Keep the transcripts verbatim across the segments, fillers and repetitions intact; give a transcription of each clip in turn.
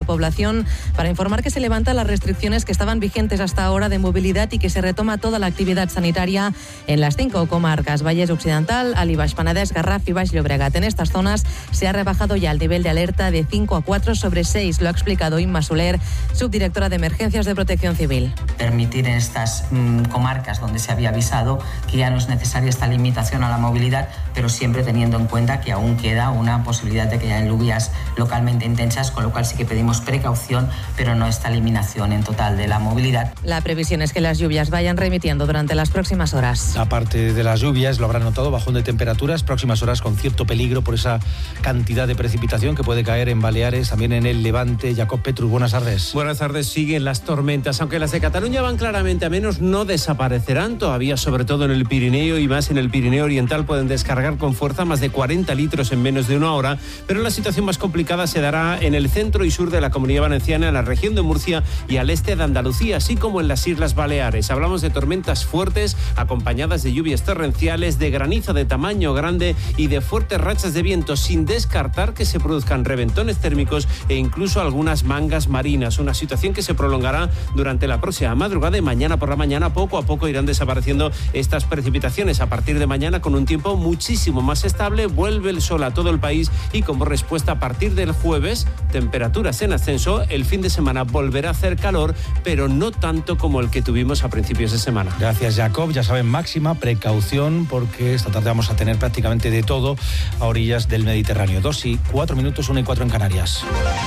población para informar que se levantan las restricciones que estaban vigentes hasta ahora de movilidad y que se retoma toda la actividad sanitaria en las cinco comarcas: Vallès Occidental, Alt i Baix Penedès, Garraf y Baix Llobregat. En estas zonas se ha rebajado ya el nivel de alerta de cinco a cuatro sobre seis, lo ha explicado Inma Soler, subdirectora de Emergencias de Protección Civil. Permitir en estas mmm, comarcas donde se había avisado que ya no es necesaria esta limitación a la movilidad, pero siempre teniendo en cuenta que aún queda una posibilidad de que haya lluvias localmente intensas, con lo cual sí que pedimos precaución, pero no esta eliminación en total de la movilidad. La previsión es que las lluvias vayan remitiendo durante las próximas horas. Aparte de las lluvias, lo habrán notado, bajón de temperaturas, próximas horas con cierto peligro por esa cantidad de precipitación que puede caer en Baleares, también en el Levante. Jacob Petrus, buenas tardes. Buenas tardes. Siguen las tormentas, aunque las de Cataluña van claramente a menos, no desaparecerán todavía, sobre todo en el Pirineo y más en el Pirineo Oriental. Pueden descargar con fuerza más de cuarenta litros en menos de una hora, pero la situación más complicada se dará en el centro y sur de la Comunidad Valenciana, en la región de Murcia y al este de Andalucía, así como en las Islas Baleares. Hablamos de tormentas fuertes acompañadas de lluvias torrenciales, de granizo de tamaño grande y de fuertes rachas de viento, sin descartar que se produzcan reventones térmicos e incluso algunas mangas marinas. Una situación que se prolongará durante la próxima madrugada y mañana por la mañana. Poco a poco irán desapareciendo estas precipitaciones. A partir de mañana, con un tiempo muchísimo más estable, vuelve el sol a todo el país y como respuesta, a partir del jueves, temperaturas en ascenso. El fin de semana volverá a hacer calor, pero no tanto como el que tuvimos a principios de semana. Gracias, Jacob. Ya saben, máxima precaución porque esta tarde vamos a tener prácticamente de todo a orillas del Mediterráneo. Dos y cuatro minutos, una y cuatro en Canarias.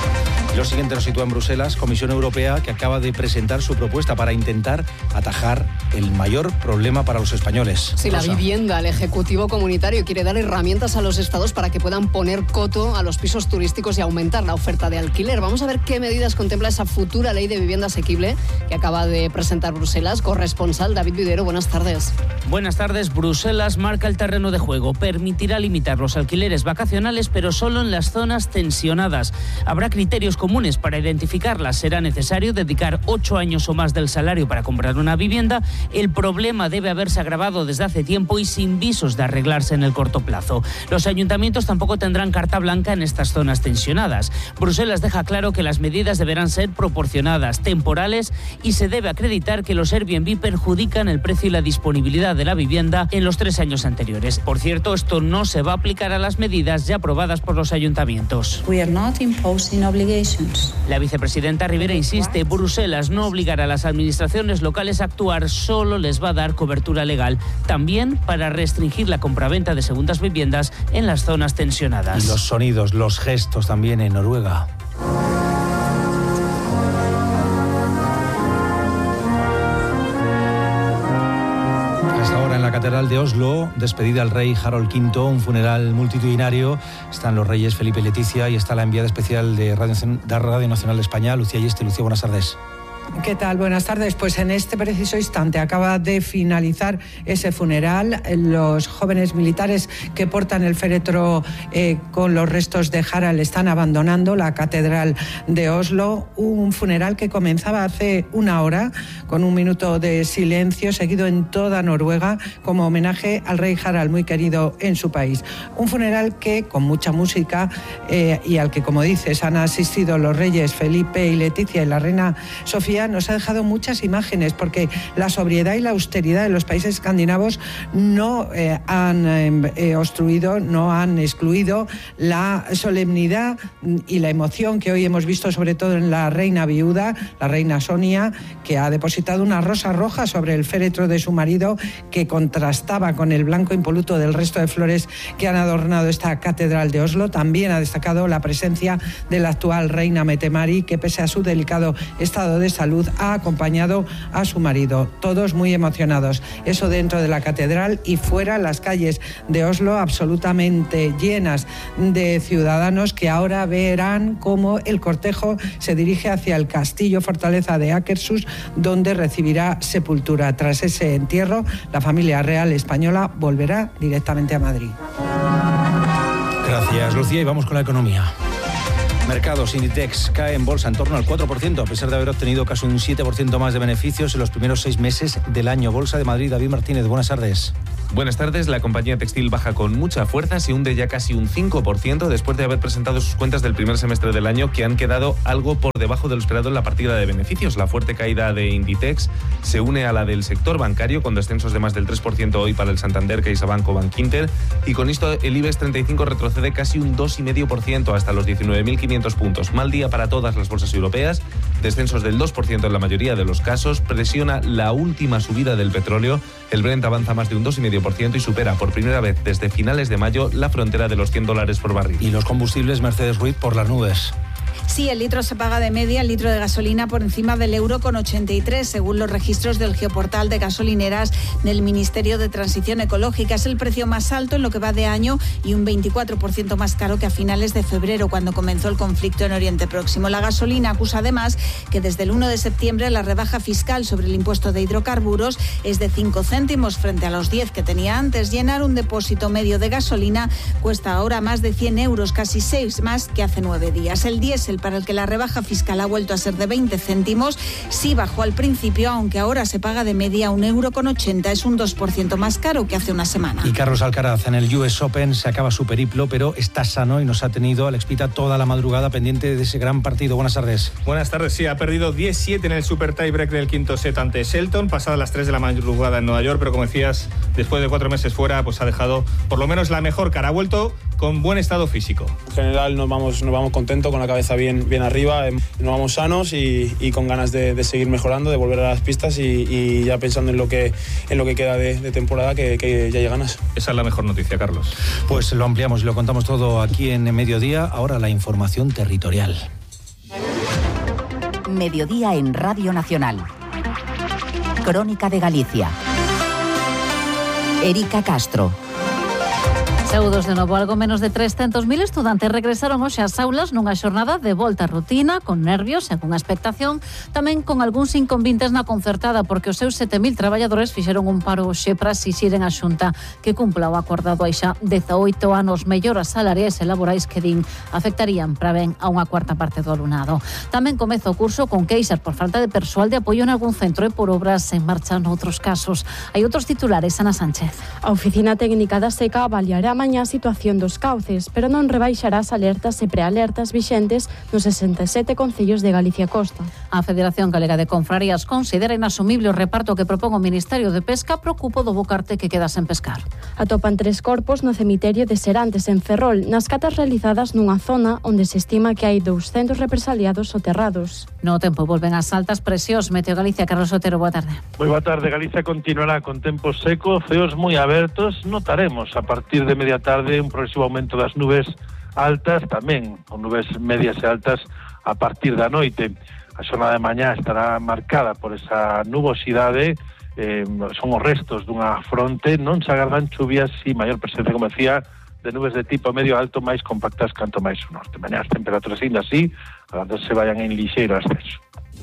Lo siguiente nos sitúa en Bruselas, Comisión Europea, que acaba de presentar su propuesta para intentar atajar el mayor problema para los españoles. Sí, Rosa. La vivienda. El Ejecutivo Comunitario quiere dar herramientas a los estados para que puedan poner coto a los pisos turísticos y aumentar la oferta de alquiler. Vamos a ver qué medidas contempla esa futura ley de vivienda asequible que acaba de presentar Bruselas. Corresponsal David Videro, buenas tardes. Buenas tardes. Bruselas marca el terreno de juego. Permitirá limitar los alquileres vacacionales, pero solo en las zonas tensionadas. Habrá criterios comunes para identificarlas. Será necesario dedicar ocho años o más del salario para comprar una vivienda. El problema debe haberse agravado desde hace tiempo y sin visos de arreglarse en el corto plazo. Los ayuntamientos tampoco tendrán carta blanca en estas zonas tensionadas. Bruselas deja claro que las medidas deberán ser proporcionadas, temporales y se debe acreditar que los Airbnb perjudican el precio y la disponibilidad de la vivienda en los tres años anteriores. Por cierto, esto no se va a aplicar a las medidas ya aprobadas por los ayuntamientos. We are not imposing obligations. La vicepresidenta Rivera insiste, Bruselas no obligará a las administraciones locales a actuar, solo les va a dar cobertura legal, también para restringir la compraventa de segundas viviendas en las zonas tensionadas. Y los sonidos, los gestos también en Noruega. En la Catedral de Oslo, despedida al rey Harald quinto, un funeral multitudinario. Están los reyes Felipe y Leticia y está la enviada especial de Radio, de Radio Nacional de España, Lucía Yeste. Lucía, buenas tardes. ¿Qué tal? Buenas tardes. Pues en este preciso instante acaba de finalizar ese funeral. Los jóvenes militares que portan el féretro eh, con los restos de Harald están abandonando la Catedral de Oslo. Un funeral que comenzaba hace una hora con un minuto de silencio seguido en toda Noruega como homenaje al rey Harald, muy querido en su país. Un funeral que con mucha música eh, y al que, como dices, han asistido los reyes Felipe y Leticia y la reina Sofía, nos ha dejado muchas imágenes porque la sobriedad y la austeridad de los países escandinavos no eh, han eh, obstruido, no han excluido la solemnidad y la emoción que hoy hemos visto, sobre todo en la reina viuda, la reina Sonia, que ha depositado una rosa roja sobre el féretro de su marido, que contrastaba con el blanco impoluto del resto de flores que han adornado esta Catedral de Oslo. También ha destacado la presencia de la actual reina Mette-Marit, que pese a su delicado estado de salud ha acompañado a su marido. Todos muy emocionados. Eso dentro de la catedral y fuera, las calles de Oslo absolutamente llenas de ciudadanos que ahora verán cómo el cortejo se dirige hacia el castillo fortaleza de Akershus, donde recibirá sepultura. Tras ese entierro, la familia real española volverá directamente a Madrid. Gracias, Lucía, y vamos con la economía. Mercados, Inditex cae en bolsa en torno al cuatro por ciento, a pesar de haber obtenido casi un siete por ciento más de beneficios en los primeros seis meses del año. Bolsa de Madrid, David Martínez, buenas tardes. Buenas tardes. La compañía textil baja con mucha fuerza, se hunde ya casi un cinco por ciento después de haber presentado sus cuentas del primer semestre del año, que han quedado algo por debajo de lo esperado en la partida de beneficios. La fuerte caída de Inditex se une a la del sector bancario, con descensos de más del tres por ciento hoy para el Santander, CaixaBank o Bankinter, y con esto el IBEX treinta y cinco retrocede casi un dos coma cinco por ciento hasta los diecinueve mil quinientos puntos. Mal día para todas las bolsas europeas, descensos del dos por ciento en la mayoría de los casos, presiona la última subida del petróleo. El Brent avanza más de un dos coma cinco por ciento y supera por primera vez desde finales de mayo la frontera de los cien dólares por barril. Y los combustibles, Mercedes Ruiz, por las nubes. Sí, el litro se paga de media, el litro de gasolina por encima del euro con ochenta y tres, según los registros del geoportal de gasolineras del Ministerio de Transición Ecológica. Es el precio más alto en lo que va de año y un veinticuatro por ciento más caro que a finales de febrero, cuando comenzó el conflicto en Oriente Próximo. La gasolina acusa además que desde el uno de septiembre la rebaja fiscal sobre el impuesto de hidrocarburos es de cinco céntimos frente a los diez que tenía antes. Llenar un depósito medio de gasolina cuesta ahora más de cien euros, casi seis más que hace nueve días. El diésel, para el que la rebaja fiscal ha vuelto a ser de veinte céntimos, sí bajó al principio, aunque ahora se paga de media un euro con ochenta, es un dos por ciento más caro que hace una semana. Y Carlos Alcaraz en el U S Open se acaba su periplo, pero está sano y nos ha tenido Alex Pita toda la madrugada pendiente de ese gran partido. Buenas tardes. Buenas tardes, sí, ha perdido diez siete en el super tiebreak del quinto set ante Shelton, pasadas las tres de la madrugada en Nueva York, pero como decías, después de cuatro meses fuera, pues ha dejado por lo menos la mejor cara, ha vuelto con buen estado físico. En general nos vamos, nos vamos contentos, con la cabeza bien, bien arriba, nos vamos sanos y, y con ganas de, de seguir mejorando, de volver a las pistas y, y ya pensando en lo que, en lo que queda de, de temporada, que, que ya hay ganas. Esa es la mejor noticia, Carlos. Pues lo ampliamos y lo contamos todo aquí en Mediodía. Ahora la información territorial. Mediodía en Radio Nacional. Crónica de Galicia. Erika Castro. Saúdos de novo. Algo menos de trescentos mil estudantes regresaron hoxe ás aulas nunha xornada de volta á rutina, con nervios e con expectación, tamén con algúns inconvintes na concertada, porque os seus sete mil traballadores fixeron un paro hoxe para exixiren a Xunta que cumpla o acordado hai xa dezaoito anos. Melloras salariais e laborais que din afectarían para ben a unha cuarta parte do alumnado. Tamén comeza o curso con queixas por falta de persoal de apoio en algún centro e por obras en marcha noutros casos. Hai outros titulares, Ana Sánchez. A Oficina Técnica da Seca avaliará mañá a situación dos cauces, pero non rebaixará as alertas e prealertas vixentes nos sesenta e sete concellos de Galicia Costa. A Federación Galega de Confrarías considera inasumible o reparto que propón o Ministerio de Pesca preocupo do bocarte que queda sen pescar. Atopan tres corpos no cemiterio de Serantes, en Ferrol, nas catas realizadas nunha zona onde se estima que hai douscentos represaliados soterrados. No tempo volven as altas presións. Meteo Galicia, Carlos Otero, boa tarde. Moi boa tarde. Galicia continuará con tempo seco, ceos moi abertos. Notaremos a partir de media tarde un progresivo aumento das nubes altas, tamén con nubes medias e altas a partir da noite. A xornada de mañá estará marcada por esa nubosidade, eh, son os restos dunha fronte, non se agardan chuvias e maior presencia, como decía, de nubes de tipo medio alto máis compactas canto máis o norte. Mañá as temperaturas ainda así, agora se vayan en lixeiro ascenso.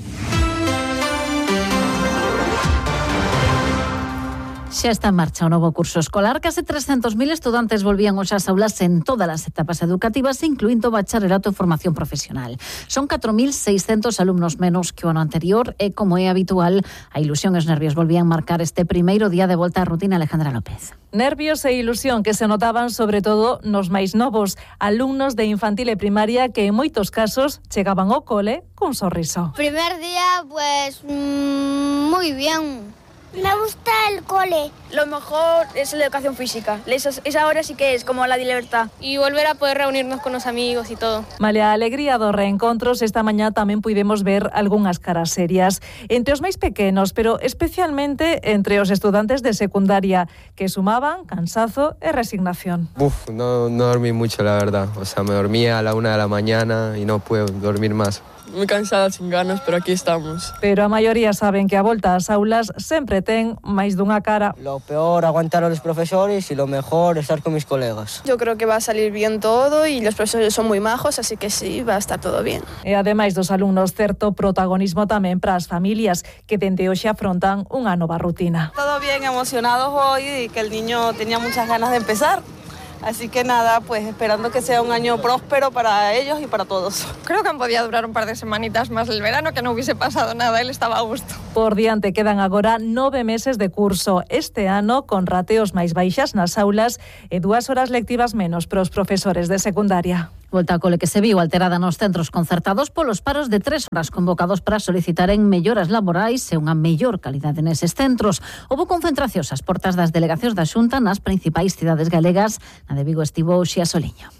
Xa está en marcha o novo curso escolar. Case trescentos mil estudantes volvían hoxe ás aulas en todas as etapas educativas, incluindo bacharelato e formación profesional. Son catro mil seiscentos alumnos menos que o ano anterior e, como é habitual, a ilusión e os nervios volvían marcar este primeiro día de volta á rutina. Alejandra López. Nervios e ilusión que se notaban sobre todo nos máis novos, alumnos de infantil e primaria que en moitos casos chegaban ao cole cun sorriso. Primer día, pues, mmm, muy bien. Me gusta el cole. Lo mejor es la educación física. Esa, esa hora sí que es como la de libertad. Y volver a poder reunirnos con los amigos y todo. Malia a alegría dos reencontros, esta mañá tamén puidemos ver algunhas caras serias. Entre os máis pequenos, pero especialmente entre os estudantes de secundaria, que sumaban cansazo e resignación. Uf, no, no dormí mucho, la verdad. O sea, me dormía a la una de la mañana y no puedo dormir más. Muy cansada, sin ganas, pero aquí estamos. Pero a maioría saben que a volta ás aulas sempre ten máis dunha cara. Lo peor, aguantar a los profesores, y lo mejor, estar con mis colegas. Yo creo que va a salir bien todo y los profesores son muy majos, así que sí, va a estar todo bien. E ademais dos alumnos, certo protagonismo tamén para as familias que dende hoxe afrontan unha nova rutina. Todo bien, emocionados hoy y que el niño tenía muchas ganas de empezar. Así que nada, pues esperando que sea un año próspero para ellos y para todos. Creo que podía durar un par de semanitas más el verano, que no hubiese pasado nada, él estaba a gusto. Por diante quedan agora nove meses de curso. Este ano con rateos máis baixas nas aulas e dúas horas lectivas menos para os profesores de secundaria. Volta a cole que se viu alterada nos centros concertados polos paros de tres horas convocados para solicitaren melloras laborais e unha mellor calidade neses centros. Houbo concentracións ás portas das delegacións da Xunta nas principais cidades galegas. Na de Vigo estivo Xia Soliño.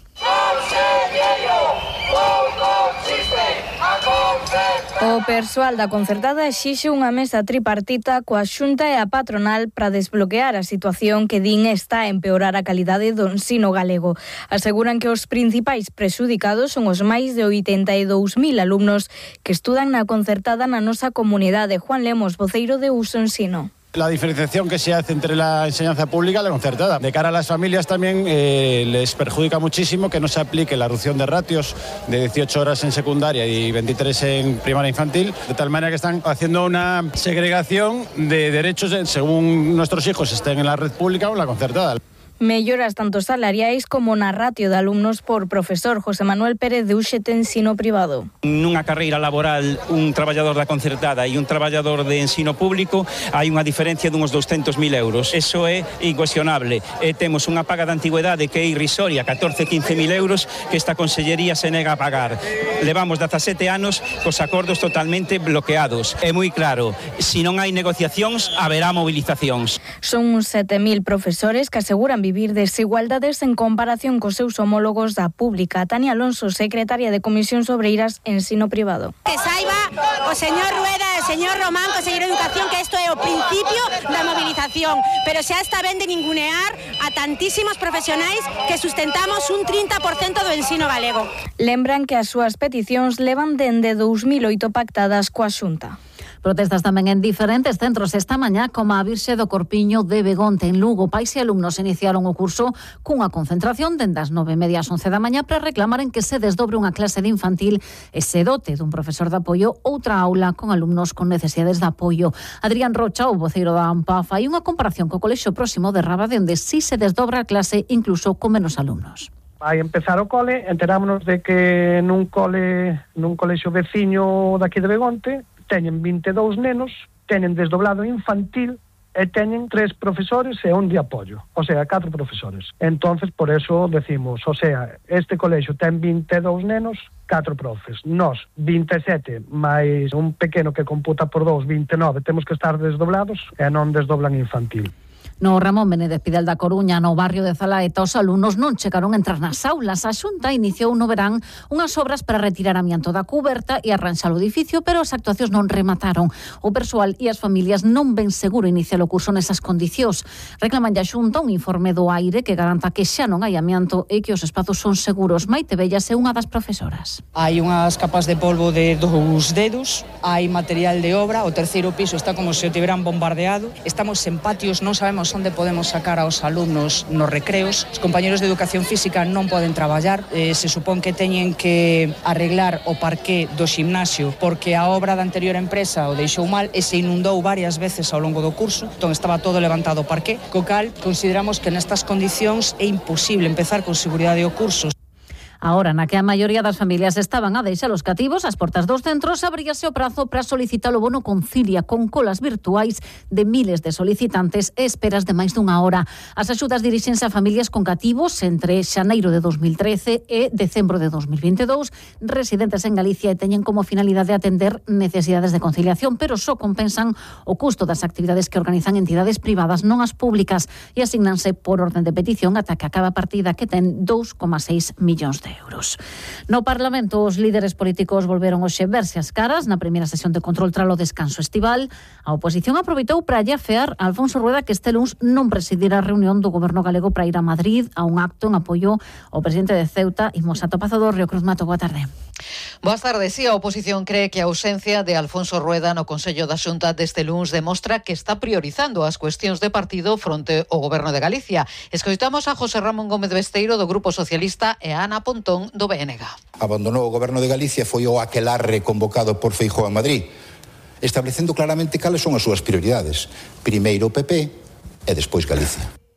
O persoal da concertada exixe unha mesa tripartita coa Xunta e a patronal para desbloquear a situación que din está a empeorar a calidade do ensino galego. Aseguran que os principais prexudicados son os máis de oitenta e dous mil alumnos que estudan na concertada na nosa comunidade. Juan Lemos, voceiro de Uso Ensino. La diferenciación que se hace entre la enseñanza pública y la concertada. De cara a las familias también eh, les perjudica muchísimo que no se aplique la reducción de ratios de dieciocho horas en secundaria y veintitrés en primaria infantil, de tal manera que están haciendo una segregación de derechos según nuestros hijos estén en la red pública o en la concertada. Melloras tanto salariais como na ratio de alumnos por profesor. José Manuel Pérez de Uxete Ensino Privado. Nunha carreira laboral, un traballador da concertada e un traballador de ensino público hai unha diferencia dunhos douscentos mil euros. Eso é incuestionable. E temos unha paga de antigüedade que é irrisoria, catorce, quince mil euros, que esta consellería se nega a pagar. Levamos dezasete anos cos acordos totalmente bloqueados. É moi claro, se non hai negociacións, haberá movilizacións. Son uns sete mil profesores que aseguran vivir desigualdades en comparación cos seus homólogos da pública. Tania Alonso, secretaria de Comisións Obreiras Ensino Privado. Que saiba o señor Rueda e o señor Román, conselleiro de Educación, que isto é o principio da movilización, pero xa está ben de ningunear a tantísimos profesionais que sustentamos un trinta por cento do ensino galego. Lembran que as súas peticións levan dende dous mil oito pactadas coa Xunta. Protestas tamén en diferentes centros esta mañá, como a Virxe do Corpiño de Begonte, en Lugo. Pais e alumnos iniciaron o curso cunha concentración dende as nove e media ás once da mañá para reclamaren que se desdobre unha clase de infantil e se dote dun profesor de apoio outra aula con alumnos con necesidades de apoio. Adrián Rocha, o voceiro da AMPA, fai unha comparación co colexio próximo de Rábade, onde si se desdobra a clase incluso con menos alumnos. Vai empezar o cole, enterámonos de que nun cole, nun colexio veciño daqui de Begonte teñen vinte e dous nenos, teñen desdoblado infantil e teñen tres profesores e un de apoio, o sea, catro profesores. Entonces, por eso decimos, o sea, este colexio ten vinte e dous nenos, catro profes. Nós, vinte e sete, máis un pequeno que computa por dous, vinte e nove, temos que estar desdoblados e non desdoblan infantil. No Ramón Benédez Pidal da Coruña, no barrio de Zalaeta, os alumnos non chegaron a entrar nas aulas. A Xunta iniciou no verán unhas obras para retirar amianto da cuberta e arranxar o edificio, pero as actuacións non remataron. O persoal e as familias non ven seguro iniciar o curso nesas condicións. Reclaman a Xunta un informe do aire que garanta que xa non hai amianto e que os espazos son seguros. Maite Bellas é unha das profesoras. Hai unhas capas de polvo de dous dedos, hai material de obra, o terceiro piso está como se o tiveran bombardeado. Estamos en patios, non sabemos onde podemos sacar aos alumnos nos recreos. Os compañeros de educación física non poden traballar, eh, se supón que teñen que arreglar o parqué do ximnasio porque a obra da anterior empresa o deixou mal e se inundou varias veces ao longo do curso, entón estaba todo levantado o parqué, co cal consideramos que nestas condicións é imposible empezar con seguridade o curso. Ahora, na que a maioría das familias estaban a deixar os cativos, as portas dos centros abríase o prazo para solicitar o bono Concilia, con colas virtuais de miles de solicitantes e esperas de máis dunha hora. As axudas dirixense a familias con cativos entre xaneiro de dos mil trece e decembro de dos mil vinte e dous, residentes en Galicia e teñen como finalidade atender necesidades de conciliación, pero só compensan o custo das actividades que organizan entidades privadas, non as públicas, e asignanse por orden de petición ata que acaba a partida, que ten dous coma seis millóns de euros. No Parlamento, os líderes políticos volveron hoxe verse as caras na primeira sesión de control tras o descanso estival. A oposición aproveitou para afear a Alfonso Rueda que este luns non presidirá a reunión do Goberno galego para ir a Madrid a un acto en apoio ao presidente de Ceuta, Imos Atopazador. Río Cruz Mato, boa tarde. Boas tardes. Si a oposición cree que a ausencia de Alfonso Rueda no Consello da Xunta deste luns demostra que está priorizando as cuestións de partido fronte ao Goberno de Galicia. Escoitamos a José Ramón Gómez Besteiro do Grupo Socialista e a Ana Pontón do B N G. Abandonou o Goberno de Galicia, foi o aquelarre convocado por Feijóo en Madrid, establecendo claramente cales son as súas prioridades. Primeiro o P P e despois Galicia.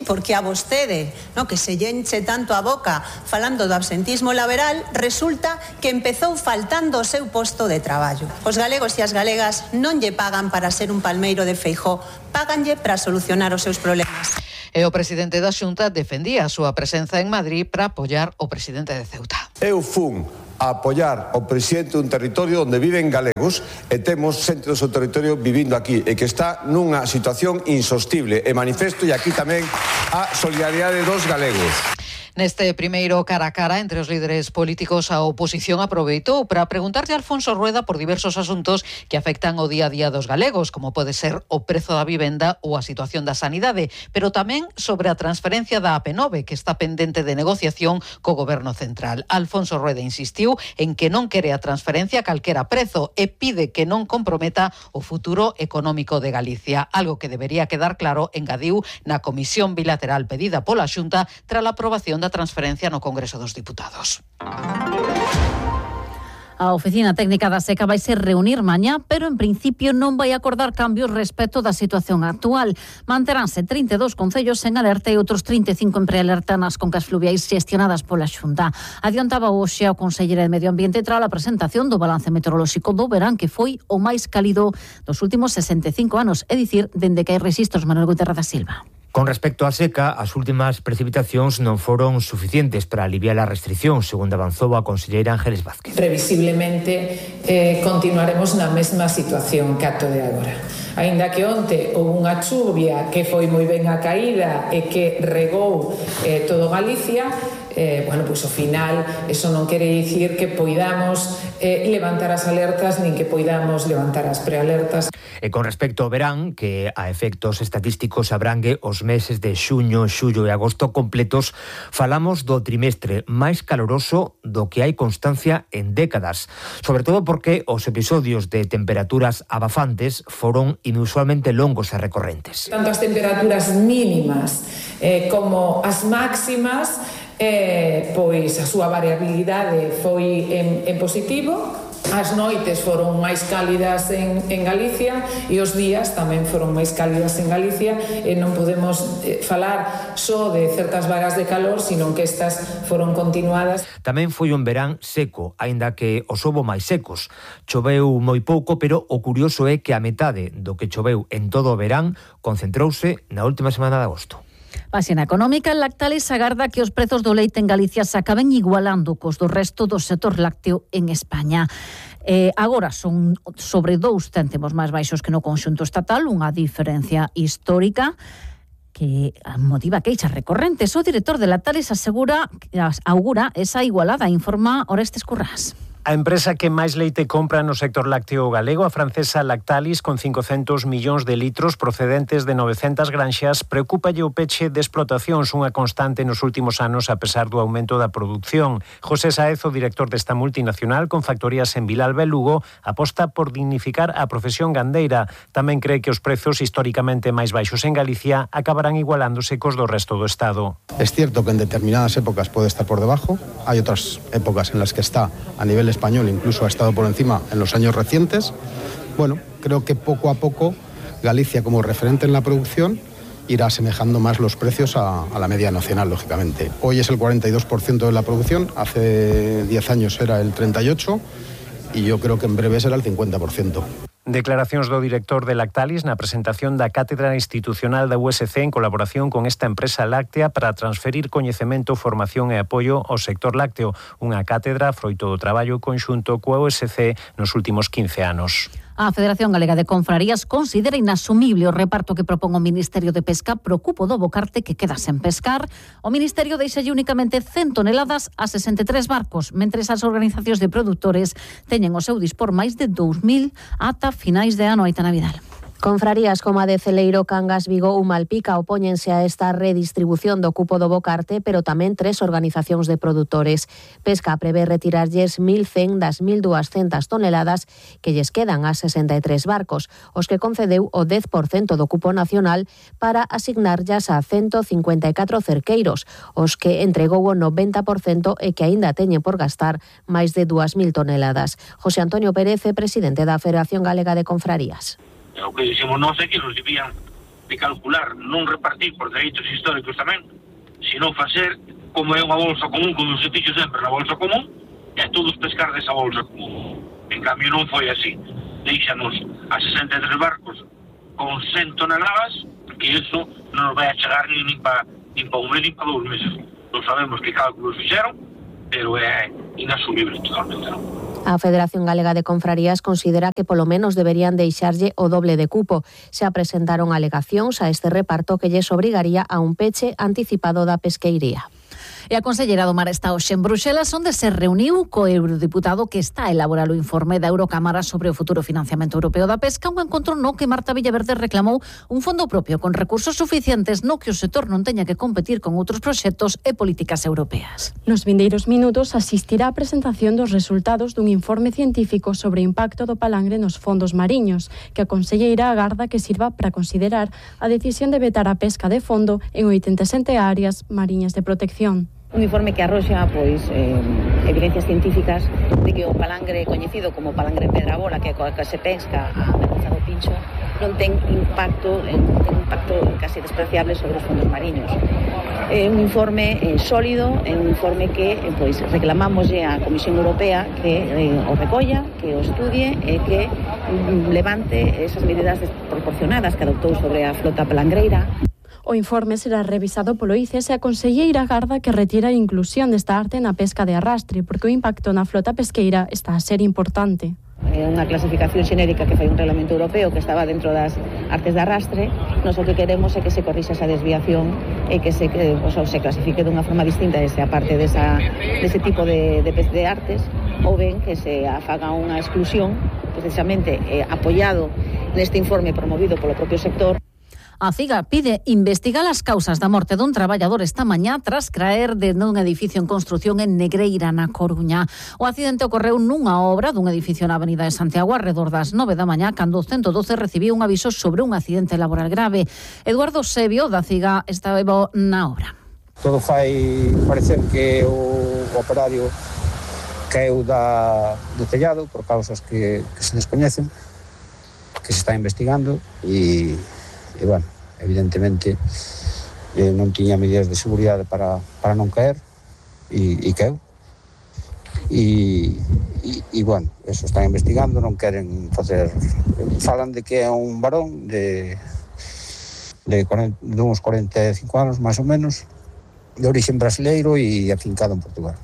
Porque a vostede, no, que se lle enche tanto a boca falando do absentismo laboral, resulta que empezou faltando o seu posto de traballo. Os galegos e as galegas non lle pagan para ser un palmeiro de Feijóo, páganlle para solucionar os seus problemas. E o presidente da Xunta defendía a súa presenza en Madrid para apoiar o presidente de Ceuta. Eu fun a apoiar o presidente dun territorio onde viven galegos e temos xente do seu territorio vivindo aquí e que está nunha situación insostible e manifesto e aquí tamén a solidaridade dos galegos. Neste primeiro cara a cara entre os líderes políticos, a oposición aproveitou para preguntarlle a Alfonso Rueda por diversos asuntos que afectan o día a día dos galegos, como pode ser o prezo da vivenda ou a situación da sanidade, pero tamén sobre a transferencia da A P nove, que está pendente de negociación co Goberno Central. Alfonso Rueda insistiu en que non quere a transferencia a calquera prezo e pide que non comprometa o futuro económico de Galicia, algo que debería quedar claro, engadiu, na comisión bilateral pedida pola Xunta tras a aprobación da transferencia no Congreso dos Diputados. A Oficina Técnica da Seca vai se reunir mañá, pero en principio non vai acordar cambios respecto da situación actual. Manteránse trinta e dous concellos en alerta e outros trinta e cinco en prealerta nas concas fluviais xestionadas pola Xunta. Adiantaba hoxe a conselleira de Medio Ambiente tras a presentación do balance meteorolóxico do verán, que foi o máis cálido dos últimos sesenta e cinco anos, é dicir, dende que hai rexistros. Manuel Guterra da Silva. Con respecto á seca, as últimas precipitacións non foron suficientes para aliviar a restricción, segundo avanzou a conselleira Ángeles Vázquez. Previsiblemente eh, continuaremos na mesma situación que ato de agora. Aínda que onte houve unha chuvia que foi moi ben a caída e que regou eh, todo Galicia, Eh, bueno, pois ao final eso non quere dicir que poidamos eh, levantar as alertas nin que poidamos levantar as prealertas. E con respecto ao verán, que a efectos estatísticos abrangue os meses de xuño, xullo e agosto completos, falamos do trimestre máis caloroso do que hai constancia en décadas, sobre todo porque os episodios de temperaturas abafantes foron inusualmente longos e recorrentes. Tanto as temperaturas mínimas eh, como as máximas, Eh, pois a súa variabilidade foi en, en positivo. As noites foron máis cálidas en, en Galicia e os días tamén foron máis cálidas en Galicia, e non podemos eh, falar só de certas vagas de calor, sino que estas foron continuadas. Tamén foi un verán seco, aínda que os houbo máis secos. Choveu moi pouco, pero o curioso é que a metade do que choveu en todo o verán concentrouse na última semana de agosto. Páxina económica, Lactalis agarda que os prezos do leite en Galicia se acaben igualando cos do resto do sector lácteo en España. Eh, agora son sobre dous céntimos máis baixos que no conxunto estatal, unha diferencia histórica que motiva queixas recorrentes. O director de Lactalis asegura, augura esa igualada, informa Orestes Currás. A empresa que máis leite compra no sector lácteo galego, a francesa Lactalis, con cincocentos millóns de litros procedentes de novecentas granxas, preocúpalle o peche de explotacións, unha constante nos últimos anos a pesar do aumento da produción. José Saez, o director desta multinacional con factorías en Vilalba e Lugo, aposta por dignificar a profesión gandeira. Tamén cree que os prezos históricamente máis baixos en Galicia acabarán igualándose cos do resto do Estado. Es cierto que en determinadas épocas puede estar por debajo, hay otras épocas en las que está a nivel español, incluso ha estado por encima en los años recientes. Bueno, creo que poco a poco Galicia, como referente en la producción, irá asemejando más los precios a, a la media nacional, lógicamente. Hoy es el cuarenta y dos por ciento de la producción, hace diez años era el treinta y ocho por ciento y yo creo que en breve será el cincuenta por ciento. Declaracións do director de Lactalis na presentación da Cátedra Institucional da U S C en colaboración con esta empresa láctea para transferir coñecemento, formación e apoio ao sector lácteo, unha cátedra froito do traballo conxunto coa U S C nos últimos quince anos. A Federación Galega de Confrarías considera inasumible o reparto que propón o Ministerio de Pesca pro cupo do bocarte que queda sen pescar. O Ministerio deixalle únicamente cen toneladas a sesenta e tres barcos, mentres as organizacións de produtores teñen o seu dispor máis de dous mil ata finais de ano. Aitana Vidal. Confrarías como a de Celeiro, Cangas, Vigo ou Malpica opóñense a esta redistribución do cupo do bocarte, pero tamén tres organizacións de produtores. Pesca prevé retirarlles mil cen das mil duascentas toneladas que lles quedan a sesenta e tres barcos, os que concedeu o dez por cento do cupo nacional para asignarllas a ciento cincuenta e catro cerqueiros, os que entregou o noventa por cento e que aínda teñen por gastar máis de dúas mil toneladas. José Antonio Pérez, presidente da Federación Galega de Confrarías. O que dixemos nós é que nos debían de calcular, non repartir por dereitos históricos tamén, sino facer como é unha bolsa común, como se fixo sempre na bolsa común, e todos pescar desa bolsa común. En cambio non foi así. Deixanos a sesenta e tres barcos con cen toneladas, que iso non nos vai a chegar nin para nin pa un mes, nin para dous meses. Non sabemos que cálculos fixeron, pero é inasumible totalmente, non? A Federación Galega de Confrarías considera que polo menos deberían deixarlle o doble de cupo. Se presentaron alegacións a este reparto que lles obrigaría a un peche anticipado da pesqueiría. E a Conselleira do Mar está hoxe en Bruxelas, onde se reuniu co eurodiputado que está a elaborar o informe da Eurocámara sobre o futuro financiamento europeo da pesca, un encontro no que Marta Villaverde reclamou un fondo propio con recursos suficientes no que o sector non teña que competir con outros proxectos e políticas europeas. Nos vindeiros minutos asistirá a presentación dos resultados dun informe científico sobre o impacto do palangre nos fondos mariños, que a Conselleira agarda que sirva para considerar a decisión de vetar a pesca de fondo en oitenta e sete áreas mariñas de protección. Un informe que arroxa pois, eh, evidencias científicas de que o palangre coñecido como palangre pedrabola, que é coa que se pesca a merluza do pincho, non ten impacto, eh, ten impacto casi despreciable sobre os fondos mariños. É un informe eh, sólido, é un informe que eh, pois, reclamamos á Comisión Europea que eh, o recolla, que o estudie e que mm, levante esas medidas desproporcionadas que adoptou sobre a flota palangreira. O informe será revisado polo I C E S e a Conselleira agarda que retira a inclusión desta arte na pesca de arrastre, porque o impacto na flota pesqueira está a ser importante. É unha clasificación xenérica que fai un reglamento europeo que estaba dentro das artes de arrastre. Nos o que queremos é que se corrixa esa desviación e que se, que, o sea, se clasifique dunha forma distinta esa parte desa, dese tipo de, de, de artes, ou ben que se afaga unha exclusión, precisamente eh, apoiado neste informe promovido polo propio sector. A CIGA pide investigar as causas da morte dun traballador esta mañá tras caer de un edificio en construción en Negreira, na Coruña. O accidente ocorreu nunha obra dun edificio na Avenida de Santiago arredor das nove da mañá, cando o ciento doce recibiu un aviso sobre un accidente laboral grave. Eduardo Sebio, da CIGA, estaba na obra. Todo fai parecer que o operario caeu da, do tellado por causas que, que se descoñecen, que se está investigando e, e bueno, evidentemente eh, non tiña medidas de seguridade para, para non caer e, e caeu e, e, e bueno, eso están investigando, non queren facer, falan de que é un varón de de, de uns cuarenta e cinco anos máis ou menos, de origen brasileiro e afincado en Portugal.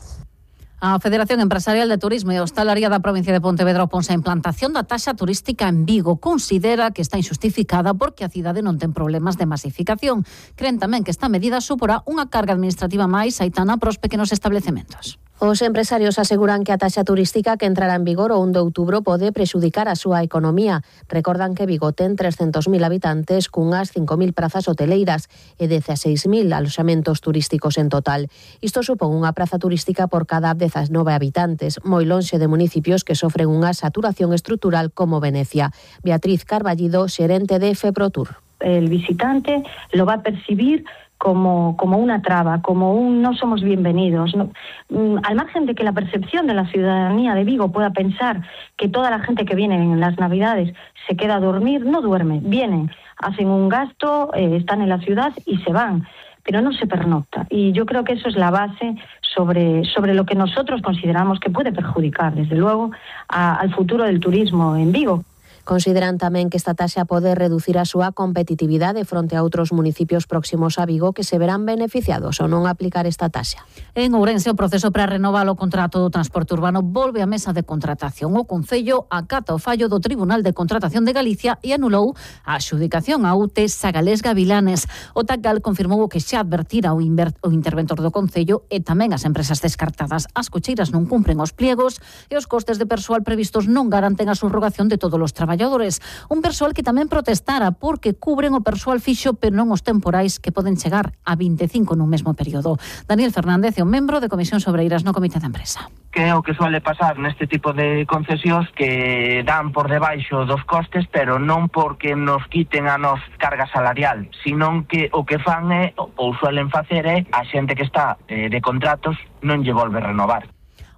A Federación Empresarial de Turismo e Hostalaría da provincia de Pontevedra oponse a implantación da taxa turística en Vigo. Considera que está injustificada porque a cidade non ten problemas de masificación. Creen tamén que esta medida suporá unha carga administrativa máis aitana para os pequenos establecementos. Os empresarios aseguran que a taxa turística que entrará en vigor o un de outubro pode prexudicar a súa economía. Recordan que Vigo ten trescentos mil habitantes cunhas cinco mil prazas hoteleiras e dezaseis mil aloxamentos turísticos en total. Isto supón unha praza turística por cada dezanove habitantes, moi lonxe de municipios que sofren unha saturación estrutural como Venecia. Beatriz Carballido, xerente de FEPROTUR. El visitante lo va a percibir como, como una traba, como un no somos bienvenidos. No, al margen de que la percepción de la ciudadanía de Vigo pueda pensar que toda la gente que viene en las Navidades se queda a dormir, no duerme, vienen, hacen un gasto, eh, están en la ciudad y se van, pero no se pernocta. Y yo creo que eso es la base sobre, sobre lo que nosotros consideramos que puede perjudicar, desde luego, a, al futuro del turismo en Vigo. Consideran tamén que esta taxa pode reducir a súa competitividade fronte a outros municipios próximos a Vigo que se verán beneficiados ao non aplicar esta taxa. En Ourense, o proceso para renovar o contrato do transporte urbano volve á mesa de contratación. O Concello acata o fallo do Tribunal de Contratación de Galicia e anulou a adxudicación a U T Sagalés Gavilanes. O TACGAL confirmou que xa advertira o, inver- o interventor do Concello e tamén as empresas descartadas. As cocheiras non cumpren os pliegos e os costes de persoal previstos non garanten a subrogación de todos os traballadores. Un persoal que tamén protestara porque cubren o persoal fixo pero non os temporais que poden chegar a vinte e cinco nun mesmo período. Daniel Fernández é un membro de Comisión Sobreiras no Comité de Empresa. Que é o que suele pasar neste tipo de concesións que dan por debaixo dos costes, pero non porque nos quiten a nos carga salarial, sino que o que fan é, ou suelen facer é, a xente que está eh, de contratos non lle volve renovar.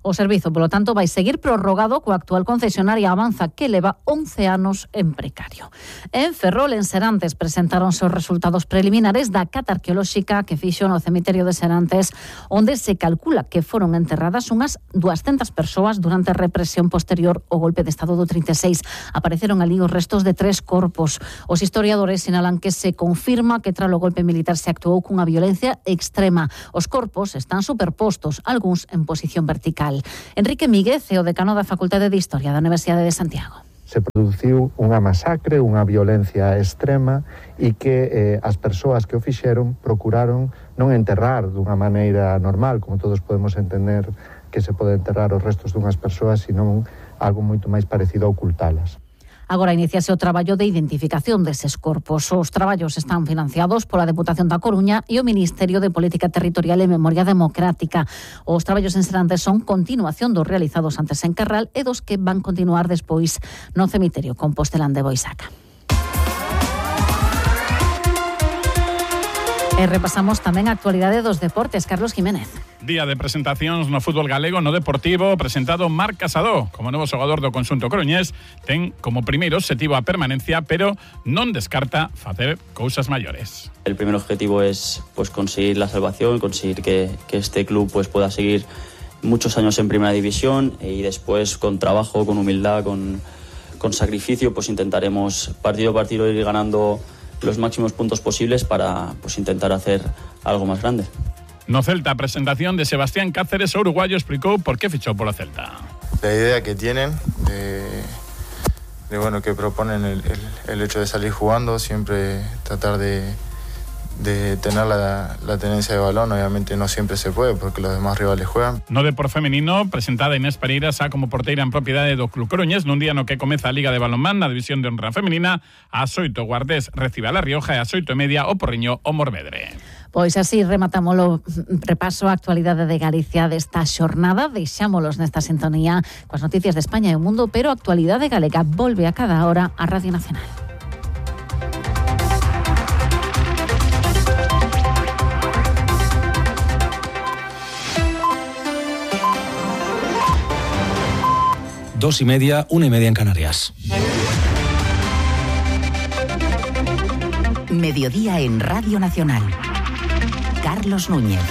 O servizo, polo tanto, vai seguir prorrogado coa actual concesionaria Avanza, que leva once anos en precario. En Ferrol, en Serantes, presentáronse os resultados preliminares da cata arqueolóxica que fixo no cemiterio de Serantes, onde se calcula que foron enterradas unhas duascentas persoas durante a represión posterior ao golpe de Estado do trinta e seis. Apareceron ali os restos de tres corpos. Os historiadores sinalan que se confirma que tras o golpe militar se actuou cunha violencia extrema. Os corpos están superpostos, algúns en posición vertical. Enrique Míguez é o decano da Facultade de Historia da Universidade de Santiago. Se produciu unha masacre, unha violencia extrema e que eh, as persoas que o fixeron procuraron non enterrar dunha maneira normal, como todos podemos entender que se pode enterrar os restos dunhas persoas, senón algo moito máis parecido a ocultalas. Agora iniciase o traballo de identificación deses corpos. Os traballos están financiados pola Deputación da Coruña e o Ministerio de Política Territorial e Memoria Democrática. Os traballos en Serantes son continuación dos realizados antes en Carral e dos que van continuar despois no cemiterio Compostelán de Boisaca. E repasamos tamén a actualidade dos deportes. Carlos Jiménez. Día de presentacións no fútbol galego no Deportivo, presentado Marc Casado como novo xogador do conxunto coruñés. Ten como primeiro objetivo a permanencia, pero non descarta facer cousas maiores. El primer objetivo es pues conseguir la salvación, conseguir que, que este club pues pueda seguir muchos años en primera división y después con trabajo, con humildad, con, con sacrificio, pues intentaremos partido a partido ir ganando los máximos puntos posibles para pues intentar hacer algo más grande. No Celta, presentación de Sebastián Cáceres, o uruguayo explicou por qué fichó por la Celta. La idea que tienen, de, de bueno, que proponen el, el, el hecho de salir jugando, siempre tratar de, de tener la, la tenencia de balón. Obviamente no siempre se puede porque los demás rivales juegan. No Depor femenino, presentada Inés Pereira xa como porteira en propiedade do Club Coruñés nun día no que comeza a Liga de Balonmán na división de honra femenina. A oito Guardés recibe a La Rioja e a oito e media o Porriño o Morvedre. Pois así rematamos o repaso a actualidade de Galicia desta xornada. Deixámolos nesta sintonía coas noticias de España e o mundo, pero a actualidade galega volve a cada hora a Radio Nacional. Dos y media, una y media en Canarias. Mediodía en Radio Nacional. Carlos Núñez.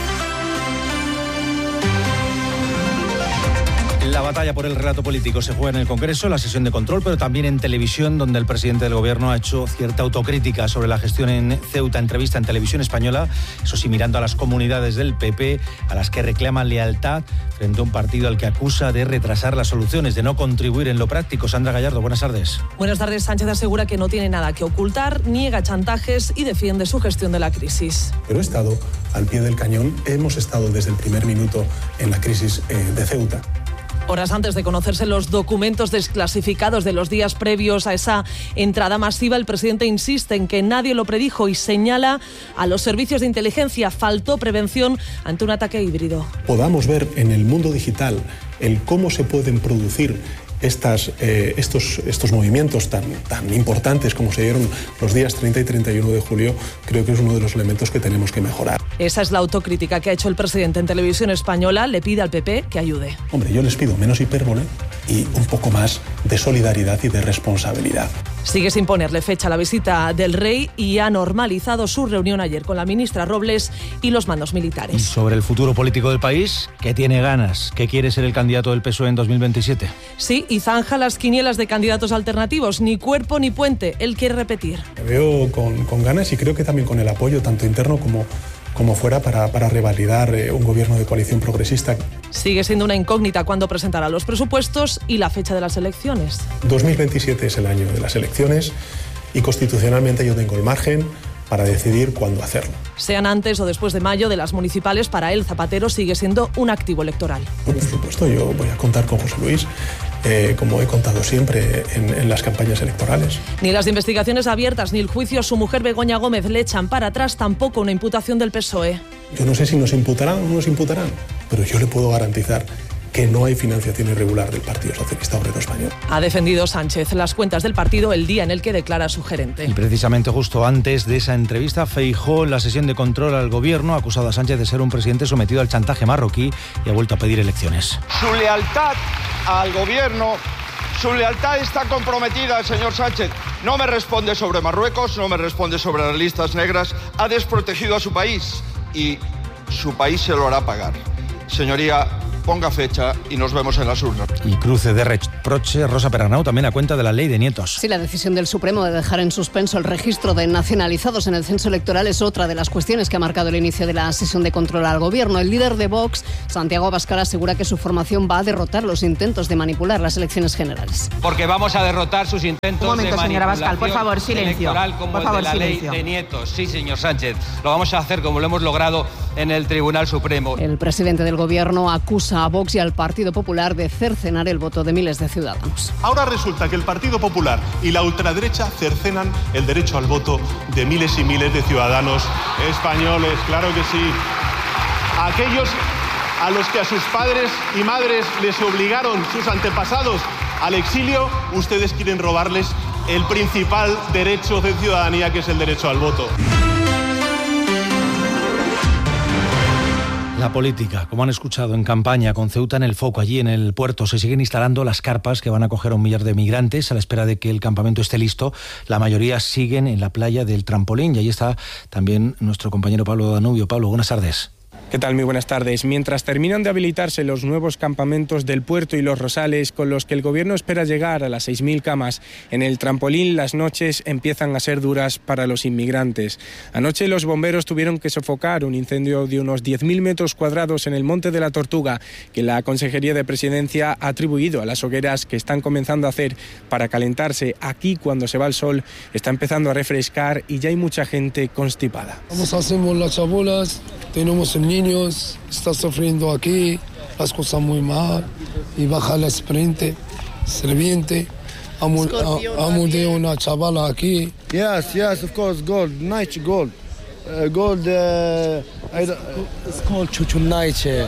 La batalla por el relato político se juega en el Congreso, la sesión de control, pero también en televisión, donde el presidente del Gobierno ha hecho cierta autocrítica sobre la gestión en Ceuta, entrevista en Televisión Española, eso sí, mirando a las comunidades del P P, a las que reclaman lealtad frente a un partido al que acusa de retrasar las soluciones, de no contribuir en lo práctico. Sandra Gallardo, buenas tardes. Buenas tardes. Sánchez asegura que no tiene nada que ocultar, niega chantajes y defiende su gestión de la crisis. Pero he estado al pie del cañón, hemos estado desde el primer minuto en la crisis eh, de Ceuta. Horas antes de conocerse los documentos desclasificados de los días previos a esa entrada masiva, el presidente insiste en que nadie lo predijo y señala a los servicios de inteligencia. Faltó prevención ante un ataque híbrido. Podamos ver en el mundo digital el cómo se pueden producir Estas, eh, estos, estos movimientos tan, tan importantes como se dieron los días treinta y treinta y uno de julio, creo que es uno de los elementos que tenemos que mejorar. Esa es la autocrítica que ha hecho el presidente en Televisión Española. Le pide al P P que ayude. Hombre, yo les pido menos hipérbole y un poco más de solidaridad y de responsabilidad. Sigue sin ponerle fecha a la visita del rey y ha normalizado su reunión ayer con la ministra Robles y los mandos militares. Y sobre el futuro político del país, ¿qué tiene ganas? ¿Qué quiere ser el candidato del P S O E en dos mil veintisiete? Sí, y zanja las quinielas de candidatos alternativos. Ni cuerpo ni puente. Él quiere repetir. Me veo con, con ganas y creo que también con el apoyo tanto interno como, como fuera para, para revalidar eh, un gobierno de coalición progresista. Sigue siendo una incógnita cuándo presentará los presupuestos y la fecha de las elecciones. dos mil veintisiete es el año de las elecciones y constitucionalmente yo tengo el margen para decidir cuándo hacerlo. Sean antes o después de mayo de las municipales, para él Zapatero sigue siendo un activo electoral. Por supuesto, yo voy a contar con José Luis, eh, como he contado siempre en, en las campañas electorales. Ni las investigaciones abiertas ni el juicio a su mujer Begoña Gómez le echan para atrás, tampoco una imputación del P S O E. Yo no sé si nos imputarán o no nos imputarán, pero yo le puedo garantizar que no hay financiación irregular del Partido Socialista Obrero Español. Ha defendido Sánchez las cuentas del partido el día en el que declara su gerente. Y precisamente justo antes de esa entrevista, Feijóo, en la sesión de control al gobierno, ha acusado a Sánchez de ser un presidente sometido al chantaje marroquí y ha vuelto a pedir elecciones. Su lealtad al gobierno, su lealtad está comprometida, el señor Sánchez. No me responde sobre Marruecos, no me responde sobre las listas negras, ha desprotegido a su país y su país se lo hará pagar. Señoría, ponga fecha y nos vemos en las urnas. Y cruce de reproche, Rosa Perarnau, también a cuenta de la ley de nietos. Sí, la decisión del Supremo de dejar en suspenso el registro de nacionalizados en el censo electoral es otra de las cuestiones que ha marcado el inicio de la sesión de control al gobierno. El líder de Vox, Santiago Abascal, asegura que su formación va a derrotar los intentos de manipular las elecciones generales. Porque vamos a derrotar sus intentos Un momento, de señora manipulación Abascal, por favor, silencio. electoral como por el favor, de la silencio. ley de nietos. Sí, señor Sánchez, lo vamos a hacer como lo hemos logrado en el Tribunal Supremo. El presidente del gobierno acusa a Vox y al Partido Popular de cercenar el voto de miles de ciudadanos. Ahora resulta que el Partido Popular y la ultraderecha cercenan el derecho al voto de miles y miles de ciudadanos españoles. Claro que sí. Aquellos a los que a sus padres y madres les obligaron sus antepasados al exilio, ustedes quieren robarles el principal derecho de ciudadanía, que es el derecho al voto. La política, como han escuchado en campaña, con Ceuta en el foco. Allí en el puerto se siguen instalando las carpas que van a acoger a un millar de migrantes a la espera de que el campamento esté listo. La mayoría siguen en la playa del Trampolín y ahí está también nuestro compañero Pablo Danubio. Pablo, buenas tardes. ¿Qué tal? Muy buenas tardes. Mientras terminan de habilitarse los nuevos campamentos del Puerto y Los Rosales, con los que el gobierno espera llegar a las seis mil camas, en el Trampolín las noches empiezan a ser duras para los inmigrantes. Anoche los bomberos tuvieron que sofocar un incendio de unos diez mil metros cuadrados en el Monte de la Tortuga, que la Consejería de Presidencia ha atribuido a las hogueras que están comenzando a hacer para calentarse. Aquí, cuando se va el sol, está empezando a refrescar y ya hay mucha gente constipada. Vamos, hacemos las chabolas, tenemos el niño. Niños, está sufriendo aquí, las cosas muy mal, y baja el sprint, serviente, amo, amo de una chavala aquí. Yes, yes, of course, gold, nice gold, uh, gold, uh, I, it's called chuchunaiche,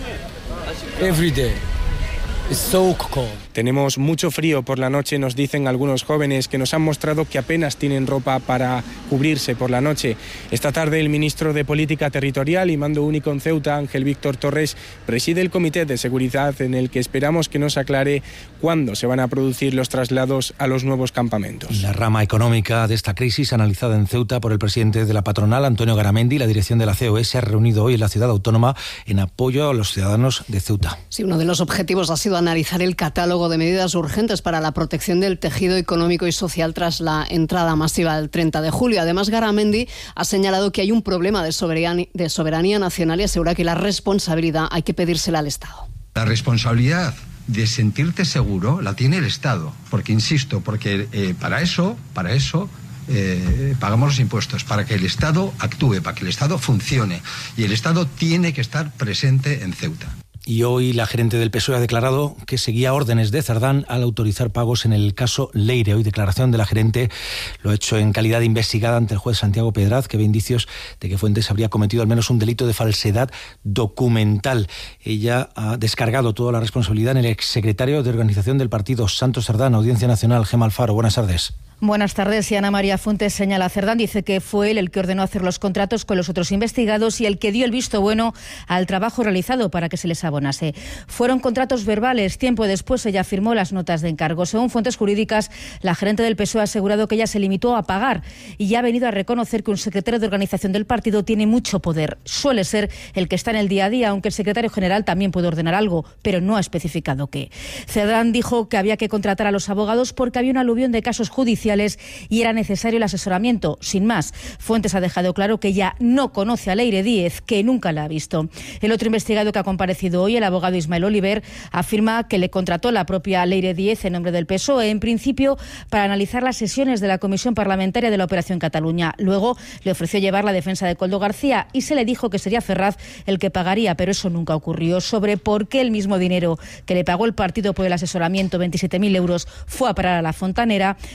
every day. It's so cold. Tenemos mucho frío por la noche, nos dicen algunos jóvenes que nos han mostrado que apenas tienen ropa para cubrirse por la noche. Esta tarde el ministro de Política Territorial y Mando Único en Ceuta, Ángel Víctor Torres, preside el Comité de Seguridad en el que esperamos que nos aclare cuándo se van a producir los traslados a los nuevos campamentos. La rama económica de esta crisis, analizada en Ceuta por el presidente de la patronal, Antonio Garamendi, la dirección de la C O E se ha reunido hoy en la ciudad autónoma en apoyo a los ciudadanos de Ceuta. Sí, uno de los objetivos ha sido analizar el catálogo de medidas urgentes para la protección del tejido económico y social tras la entrada masiva del treinta de julio. Además, Garamendi ha señalado que hay un problema de soberanía, de soberanía nacional y asegura que la responsabilidad hay que pedírsela al Estado. La responsabilidad de sentirte seguro la tiene el Estado, porque insisto, porque eh, para eso, para eso eh, pagamos los impuestos, para que el Estado actúe, para que el Estado funcione, y el Estado tiene que estar presente en Ceuta. Y hoy la gerente del P S O E ha declarado que seguía órdenes de Cerdán al autorizar pagos en el caso Leire. Hoy declaración de la gerente lo ha hecho en calidad de investigada ante el juez Santiago Pedraz, que ve indicios de que Fuentes habría cometido al menos un delito de falsedad documental. Ella ha descargado toda la responsabilidad en el exsecretario de organización del partido, Santos Cerdán. Audiencia Nacional, Gemma Alfaro. Buenas tardes. Buenas tardes. Y Ana María Fuentes señala a Cerdán, dice que fue él el que ordenó hacer los contratos con los otros investigados y el que dio el visto bueno al trabajo realizado para que se les abonase. Fueron contratos verbales. Tiempo después ella firmó las notas de encargo. Según fuentes jurídicas, la gerente del P S O E ha asegurado que ella se limitó a pagar y ya ha venido a reconocer que un secretario de organización del partido tiene mucho poder. Suele ser el que está en el día a día, aunque el secretario general también puede ordenar algo, pero no ha especificado qué. Cerdán dijo que había que contratar a los abogados porque había un aluvión de casos judiciales y era necesario el asesoramiento, sin más. Fuentes ha dejado claro que ella no conoce a Leire Díez, que nunca la ha visto. El otro investigado que ha comparecido hoy, el abogado Ismael Oliver, afirma que le contrató la propia Leire Díez en nombre del P S O E, en principio para analizar las sesiones de la Comisión Parlamentaria de la Operación Cataluña. Luego le ofreció llevar la defensa de Koldo García y se le dijo que sería Ferraz el que pagaría, pero eso nunca ocurrió. Sobre por qué el mismo dinero que le pagó el partido por el asesoramiento, veintisiete mil euros, fue a parar a la fontanera, el letrado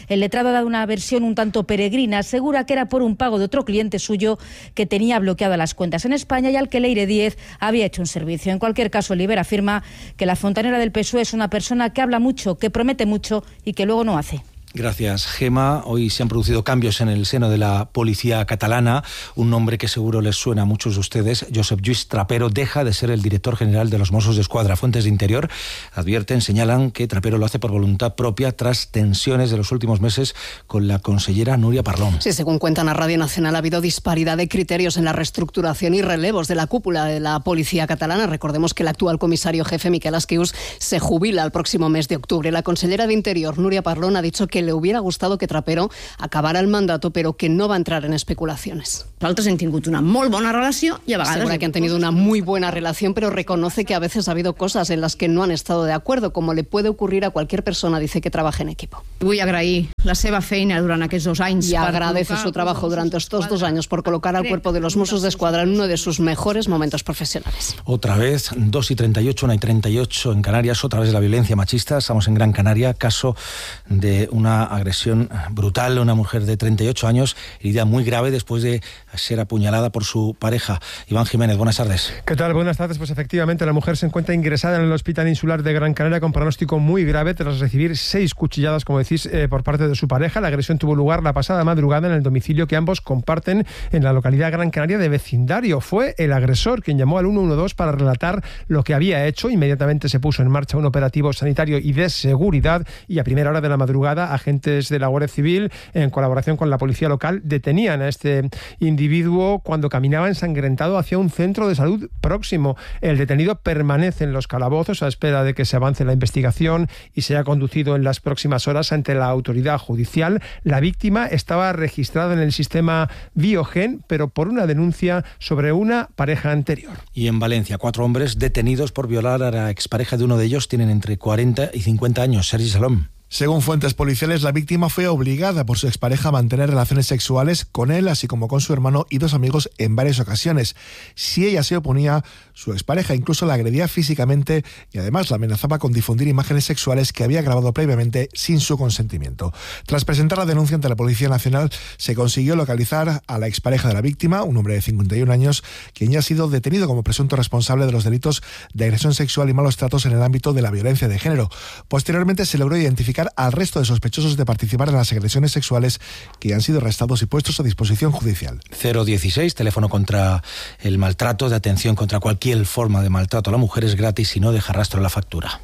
empleado ha dado una versión un tanto peregrina. Asegura que era por un pago de otro cliente suyo que tenía bloqueado las cuentas en España y al que Leire Díez había hecho un servicio. En cualquier caso, Libera afirma que la fontanera del P S O E es una persona que habla mucho, que promete mucho y que luego no hace. Gracias, Gema. Hoy se han producido cambios en el seno de la policía catalana. Un nombre que seguro les suena a muchos de ustedes. Josep Lluís Trapero deja de ser el director general de los Mossos d'Esquadra. Fuentes de Interior advierten, señalan que Trapero lo hace por voluntad propia tras tensiones de los últimos meses con la consellera Núria Parlon. Sí, según cuentan a Radio Nacional, ha habido disparidad de criterios en la reestructuración y relevos de la cúpula de la policía catalana. Recordemos que el actual comisario jefe, Miquel Asquius, se jubila el próximo mes de octubre. La consellera de Interior, Núria Parlon, ha dicho que le hubiera gustado que Trapero acabara el mandato, pero que no va a entrar en especulaciones. Nosaltres hem tingut una molt bona relació i a vegades... Asegura que han tenido una muy buena relación, pero reconoce que a veces ha habido cosas en las que no han estado de acuerdo, como le puede ocurrir a cualquier persona, dice, que trabaje en equipo. Vull agrair la seva feina durant aquests dos anys. Y agradece su trabajo durante estos dos años por colocar al cuerpo de los Mossos d'Esquadra en uno de sus mejores momentos profesionales. Otra vez, dos y treinta y ocho, una y treinta y ocho en Canarias, otra vez la violencia machista. Estamos en Gran Canaria, caso de una agresión brutal, una mujer de treinta y ocho años, herida muy grave después de ser apuñalada por su pareja. Iván Jiménez, buenas tardes. ¿Qué tal? Buenas tardes. Pues efectivamente, la mujer se encuentra ingresada en el Hospital Insular de Gran Canaria con pronóstico muy grave tras recibir seis cuchilladas, como decís, eh, por parte de su pareja. La agresión tuvo lugar la pasada madrugada en el domicilio que ambos comparten en la localidad Gran Canaria de vecindario. Fue el agresor quien llamó al uno uno dos para relatar lo que había hecho. Inmediatamente se puso en marcha un operativo sanitario y de seguridad y a primera hora de la madrugada agentes de la Guardia Civil, en colaboración con la policía local, detenían a este individuo cuando caminaba ensangrentado hacia un centro de salud próximo. El detenido permanece en los calabozos a espera de que se avance la investigación y sea conducido en las próximas horas ante la autoridad judicial. La víctima estaba registrada en el sistema Biogen, pero por una denuncia sobre una pareja anterior. Y en Valencia, cuatro hombres detenidos por violar a la expareja de uno de ellos. Tienen entre cuarenta y cincuenta años. Sergi Salom. Según fuentes policiales, la víctima fue obligada por su expareja a mantener relaciones sexuales con él, así como con su hermano y dos amigos en varias ocasiones. Si ella se oponía, su expareja incluso la agredía físicamente y además la amenazaba con difundir imágenes sexuales que había grabado previamente sin su consentimiento. Tras presentar la denuncia ante la Policía Nacional, se consiguió localizar a la expareja de la víctima, un hombre de cincuenta y un años, quien ya ha sido detenido como presunto responsable de los delitos de agresión sexual y malos tratos en el ámbito de la violencia de género. Posteriormente se logró identificar al resto de sospechosos de participar en las agresiones sexuales que han sido arrestados y puestos a disposición judicial. cero dieciséis, teléfono contra el maltrato, de atención contra cualquier forma de maltrato a la mujer, es gratis y no deja rastro en la factura.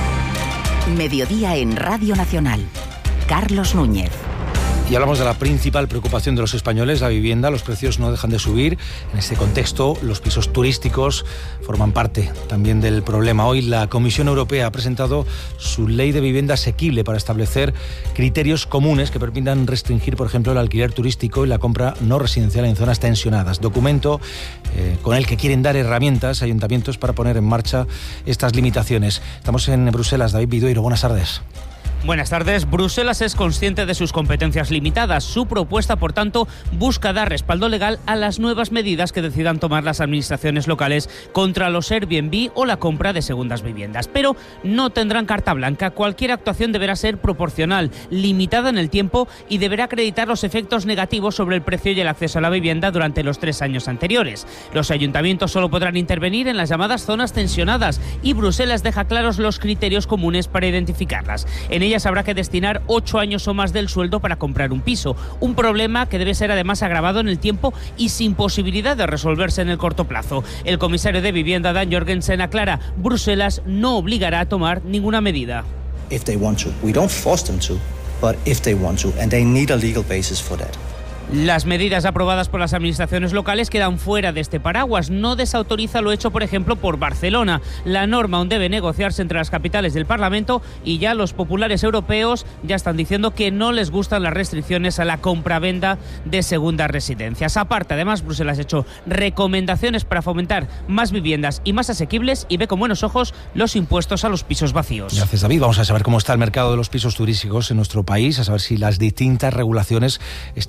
Mediodía en Radio Nacional. Carlos Núñez. Y hablamos de la principal preocupación de los españoles, la vivienda. Los precios no dejan de subir. En este contexto, los pisos turísticos forman parte también del problema. Hoy la Comisión Europea ha presentado su ley de vivienda asequible para establecer criterios comunes que permitan restringir, por ejemplo, el alquiler turístico y la compra no residencial en zonas tensionadas. Documento eh, con el que quieren dar herramientas a ayuntamientos para poner en marcha estas limitaciones. Estamos en Bruselas. David Vidueiro, buenas tardes. Buenas tardes. Bruselas es consciente de sus competencias limitadas. Su propuesta, por tanto, busca dar respaldo legal a las nuevas medidas que decidan tomar las administraciones locales contra los Airbnb o la compra de segundas viviendas. Pero no tendrán carta blanca. Cualquier actuación deberá ser proporcional, limitada en el tiempo y deberá acreditar los efectos negativos sobre el precio y el acceso a la vivienda durante los tres años anteriores. Los ayuntamientos solo podrán intervenir en las llamadas zonas tensionadas y Bruselas deja claros los criterios comunes para identificarlas. En ellas habrá que destinar ocho años o más del sueldo para comprar un piso, un problema que debe ser además agravado en el tiempo y sin posibilidad de resolverse en el corto plazo. El comisario de Vivienda, Dan Jorgensen, aclara: Bruselas no obligará a tomar ninguna medida. If they want to. We don't force them to, but if they want to, and they need a legal basis for that. Las medidas aprobadas por las administraciones locales quedan fuera de este paraguas. No desautoriza lo hecho, por ejemplo, por Barcelona. La norma aún debe negociarse entre las capitales del Parlamento y ya los populares europeos ya están diciendo que no les gustan las restricciones a la compraventa de segundas residencias. Aparte, además, Bruselas ha hecho recomendaciones para fomentar más viviendas y más asequibles y ve con buenos ojos los impuestos a los pisos vacíos. Gracias, David. Vamos a saber cómo está el mercado de los pisos turísticos en nuestro país, a saber si las distintas regulaciones están funcionando.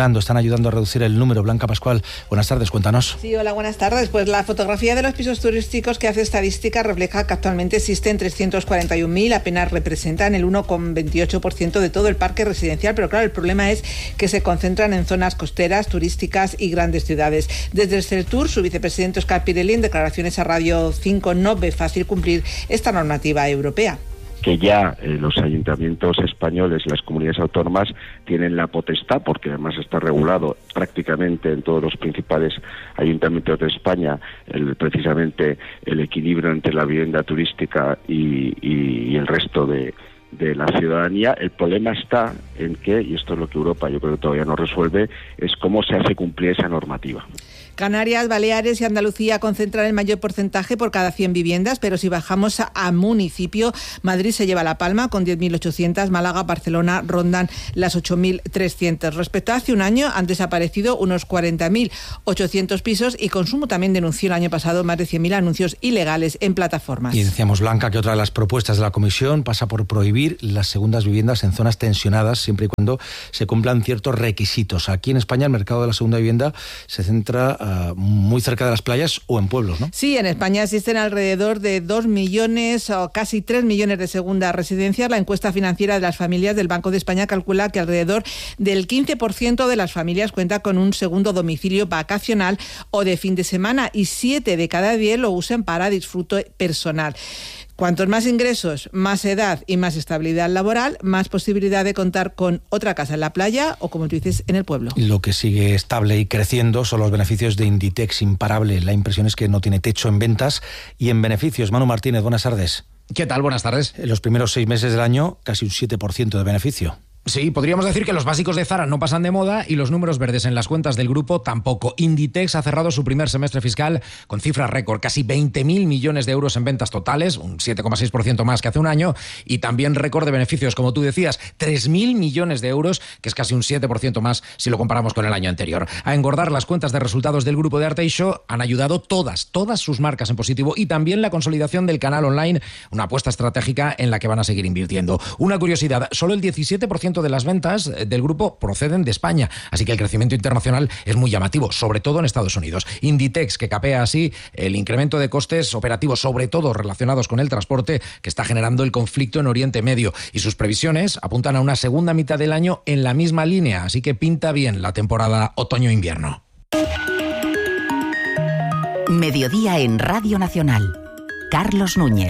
funcionando, están ayudando a reducir el número. Blanca Pascual, buenas tardes, cuéntanos. Sí, hola, buenas tardes. Pues la fotografía de los pisos turísticos que hace estadística refleja que actualmente existen trescientos cuarenta y un mil, apenas representan el uno coma veintiocho por ciento de todo el parque residencial, pero claro, el problema es que se concentran en zonas costeras, turísticas y grandes ciudades. Desde el CELTUR, su vicepresidente Óscar Pirelli, en declaraciones a Radio cinco, no ve fácil cumplir esta normativa europea. Que ya eh, los ayuntamientos españoles, las comunidades autónomas, tienen la potestad, porque además está regulado prácticamente en todos los principales ayuntamientos de España, el, precisamente el equilibrio entre la vivienda turística y, y, y el resto de, de la ciudadanía. El problema está en que, y esto es lo que Europa yo creo que todavía no resuelve, es cómo se hace cumplir esa normativa. Canarias, Baleares y Andalucía concentran el mayor porcentaje por cada cien viviendas, pero si bajamos a, a municipio, Madrid se lleva la palma con diez mil ochocientos, Málaga, Barcelona rondan las ocho mil trescientos. Respecto a hace un año, han desaparecido unos cuarenta mil ochocientos pisos y Consumo también denunció el año pasado más de cien mil anuncios ilegales en plataformas. Y decíamos, Blanca, que otra de las propuestas de la Comisión pasa por prohibir las segundas viviendas en zonas tensionadas, siempre y cuando se cumplan ciertos requisitos. Aquí en España el mercado de la segunda vivienda se centra muy cerca de las playas o en pueblos, ¿no? Sí, en España existen alrededor de dos millones o casi tres millones de segundas residencias. La encuesta financiera de las familias del Banco de España calcula que alrededor del quince por ciento de las familias cuenta con un segundo domicilio vacacional o de fin de semana y siete de cada diez lo usan para disfrute personal. Cuantos más ingresos, más edad y más estabilidad laboral, más posibilidad de contar con otra casa en la playa o, como tú dices, en el pueblo. Lo que sigue estable y creciendo son los beneficios de Inditex, imparable. La impresión es que no tiene techo en ventas y en beneficios. Manu Martínez, buenas tardes. ¿Qué tal? Buenas tardes. En los primeros seis meses del año, casi un siete por ciento de beneficio. Sí, podríamos decir que los básicos de Zara no pasan de moda y los números verdes en las cuentas del grupo tampoco. Inditex ha cerrado su primer semestre fiscal con cifras récord, casi veinte mil millones de euros en ventas totales, un siete coma seis por ciento más que hace un año, y también récord de beneficios, como tú decías, tres mil millones de euros, que es casi un siete por ciento más si lo comparamos con el año anterior. A engordar las cuentas de resultados del grupo de Arteixo han ayudado todas, todas sus marcas en positivo y también la consolidación del canal online, una apuesta estratégica en la que van a seguir invirtiendo. Una curiosidad, solo el diecisiete por ciento de las ventas del grupo proceden de España, así que el crecimiento internacional es muy llamativo, sobre todo en Estados Unidos. Inditex, que capea así el incremento de costes operativos, sobre todo relacionados con el transporte, que está generando el conflicto en Oriente Medio, y sus previsiones apuntan a una segunda mitad del año en la misma línea, así que pinta bien la temporada otoño-invierno. Mediodía en Radio Nacional. Carlos Núñez.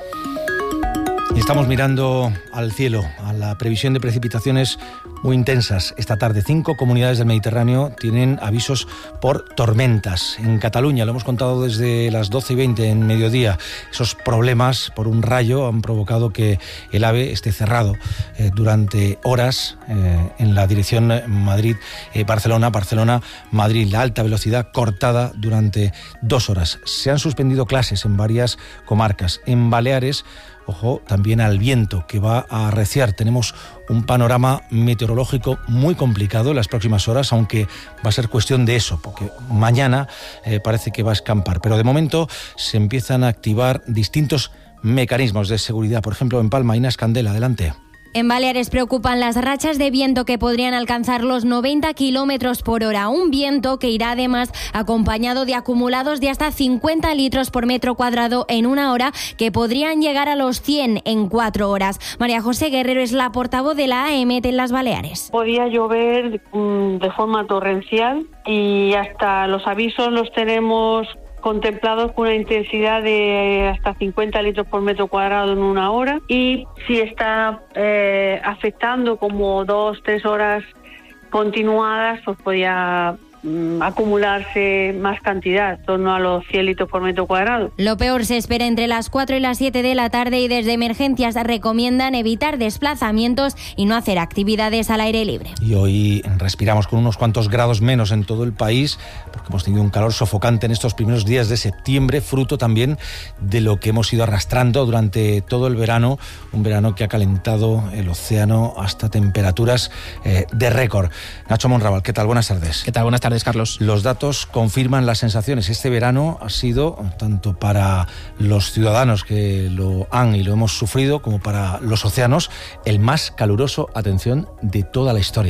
Y estamos mirando al cielo, a la previsión de precipitaciones muy intensas esta tarde. Cinco comunidades del Mediterráneo tienen avisos por tormentas. En Cataluña, lo hemos contado desde las doce y veinte en mediodía, esos problemas por un rayo han provocado que el AVE esté cerrado eh, durante horas eh, en la dirección Madrid-Barcelona, Barcelona-Madrid. La alta velocidad cortada durante dos horas. Se han suspendido clases en varias comarcas. En Baleares, ojo también al viento que va a arreciar. Tenemos un panorama meteorológico muy complicado en las próximas horas, aunque va a ser cuestión de eso, porque mañana eh, parece que va a escampar. Pero de momento se empiezan a activar distintos mecanismos de seguridad. Por ejemplo, en Palma, Inés Candela, adelante. En Baleares preocupan las rachas de viento que podrían alcanzar los noventa kilómetros por hora. Un viento que irá además acompañado de acumulados de hasta cincuenta litros por metro cuadrado en una hora, que podrían llegar a los cien en cuatro horas. María José Guerrero es la portavoz de la A E M E T en las Baleares. Podía llover mmm, de forma torrencial y hasta los avisos los tenemos contemplados con una intensidad de hasta cincuenta litros por metro cuadrado en una hora, y si está eh, afectando como dos, tres horas continuadas, pues podía mm, acumularse más cantidad, en torno a los cien litros por metro cuadrado. Lo peor se espera entre las cuatro y las siete de la tarde, y desde emergencias recomiendan evitar desplazamientos y no hacer actividades al aire libre. Y hoy respiramos con unos cuantos grados menos en todo el país, porque hemos tenido un calor sofocante en estos primeros días de septiembre, fruto también de lo que hemos ido arrastrando durante todo el verano, un verano que ha calentado el océano hasta temperaturas eh, de récord. Nacho Monraval, ¿qué tal? Buenas tardes. ¿Qué tal? Buenas tardes, Carlos. Los datos confirman las sensaciones. Este verano ha sido, tanto para los ciudadanos que lo han y lo hemos sufrido, como para los océanos, el más caluroso, atención, de toda la historia.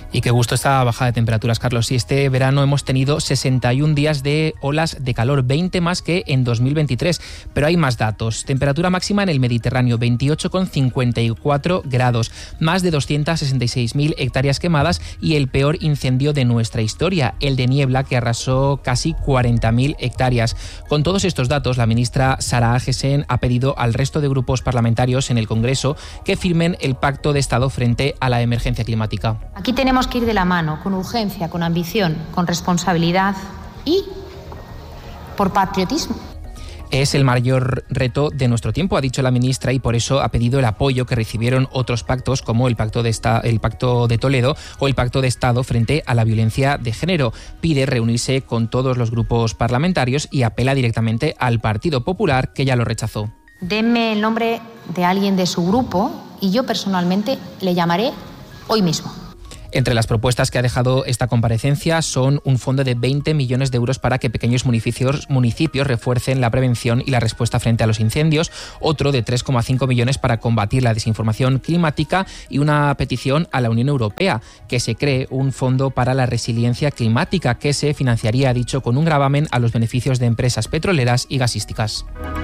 Y qué gusto esta baja de temperaturas, Carlos. Y este verano hemos tenido sesenta y un días de olas de calor, veinte más que en dos mil veintitrés. Pero hay más datos. Temperatura máxima en el Mediterráneo, veintiocho coma cincuenta y cuatro grados. Más de doscientas sesenta y seis mil hectáreas quemadas y el peor incendio de nuestra historia, el de Niebla, que arrasó casi cuarenta mil hectáreas. Con todos estos datos, la ministra Sara Agesen ha pedido al resto de grupos parlamentarios en el Congreso que firmen el Pacto de Estado frente a la emergencia climática. Aquí tenemos que ir de la mano, con urgencia, con ambición, con responsabilidad y por patriotismo. Es el mayor reto de nuestro tiempo, ha dicho la ministra, y por eso ha pedido el apoyo que recibieron otros pactos como el Pacto de, Esta- el Pacto de Toledo o el Pacto de Estado frente a la violencia de género. Pide reunirse con todos los grupos parlamentarios y apela directamente al Partido Popular, que ya lo rechazó. Denme el nombre de alguien de su grupo y yo personalmente le llamaré hoy mismo. Entre las propuestas que ha dejado esta comparecencia son un fondo de veinte millones de euros para que pequeños municipios, municipios refuercen la prevención y la respuesta frente a los incendios, otro de tres coma cinco millones para combatir la desinformación climática y una petición a la Unión Europea que se cree un fondo para la resiliencia climática que se financiaría, ha dicho, con un gravamen a los beneficios de empresas petroleras y gasísticas.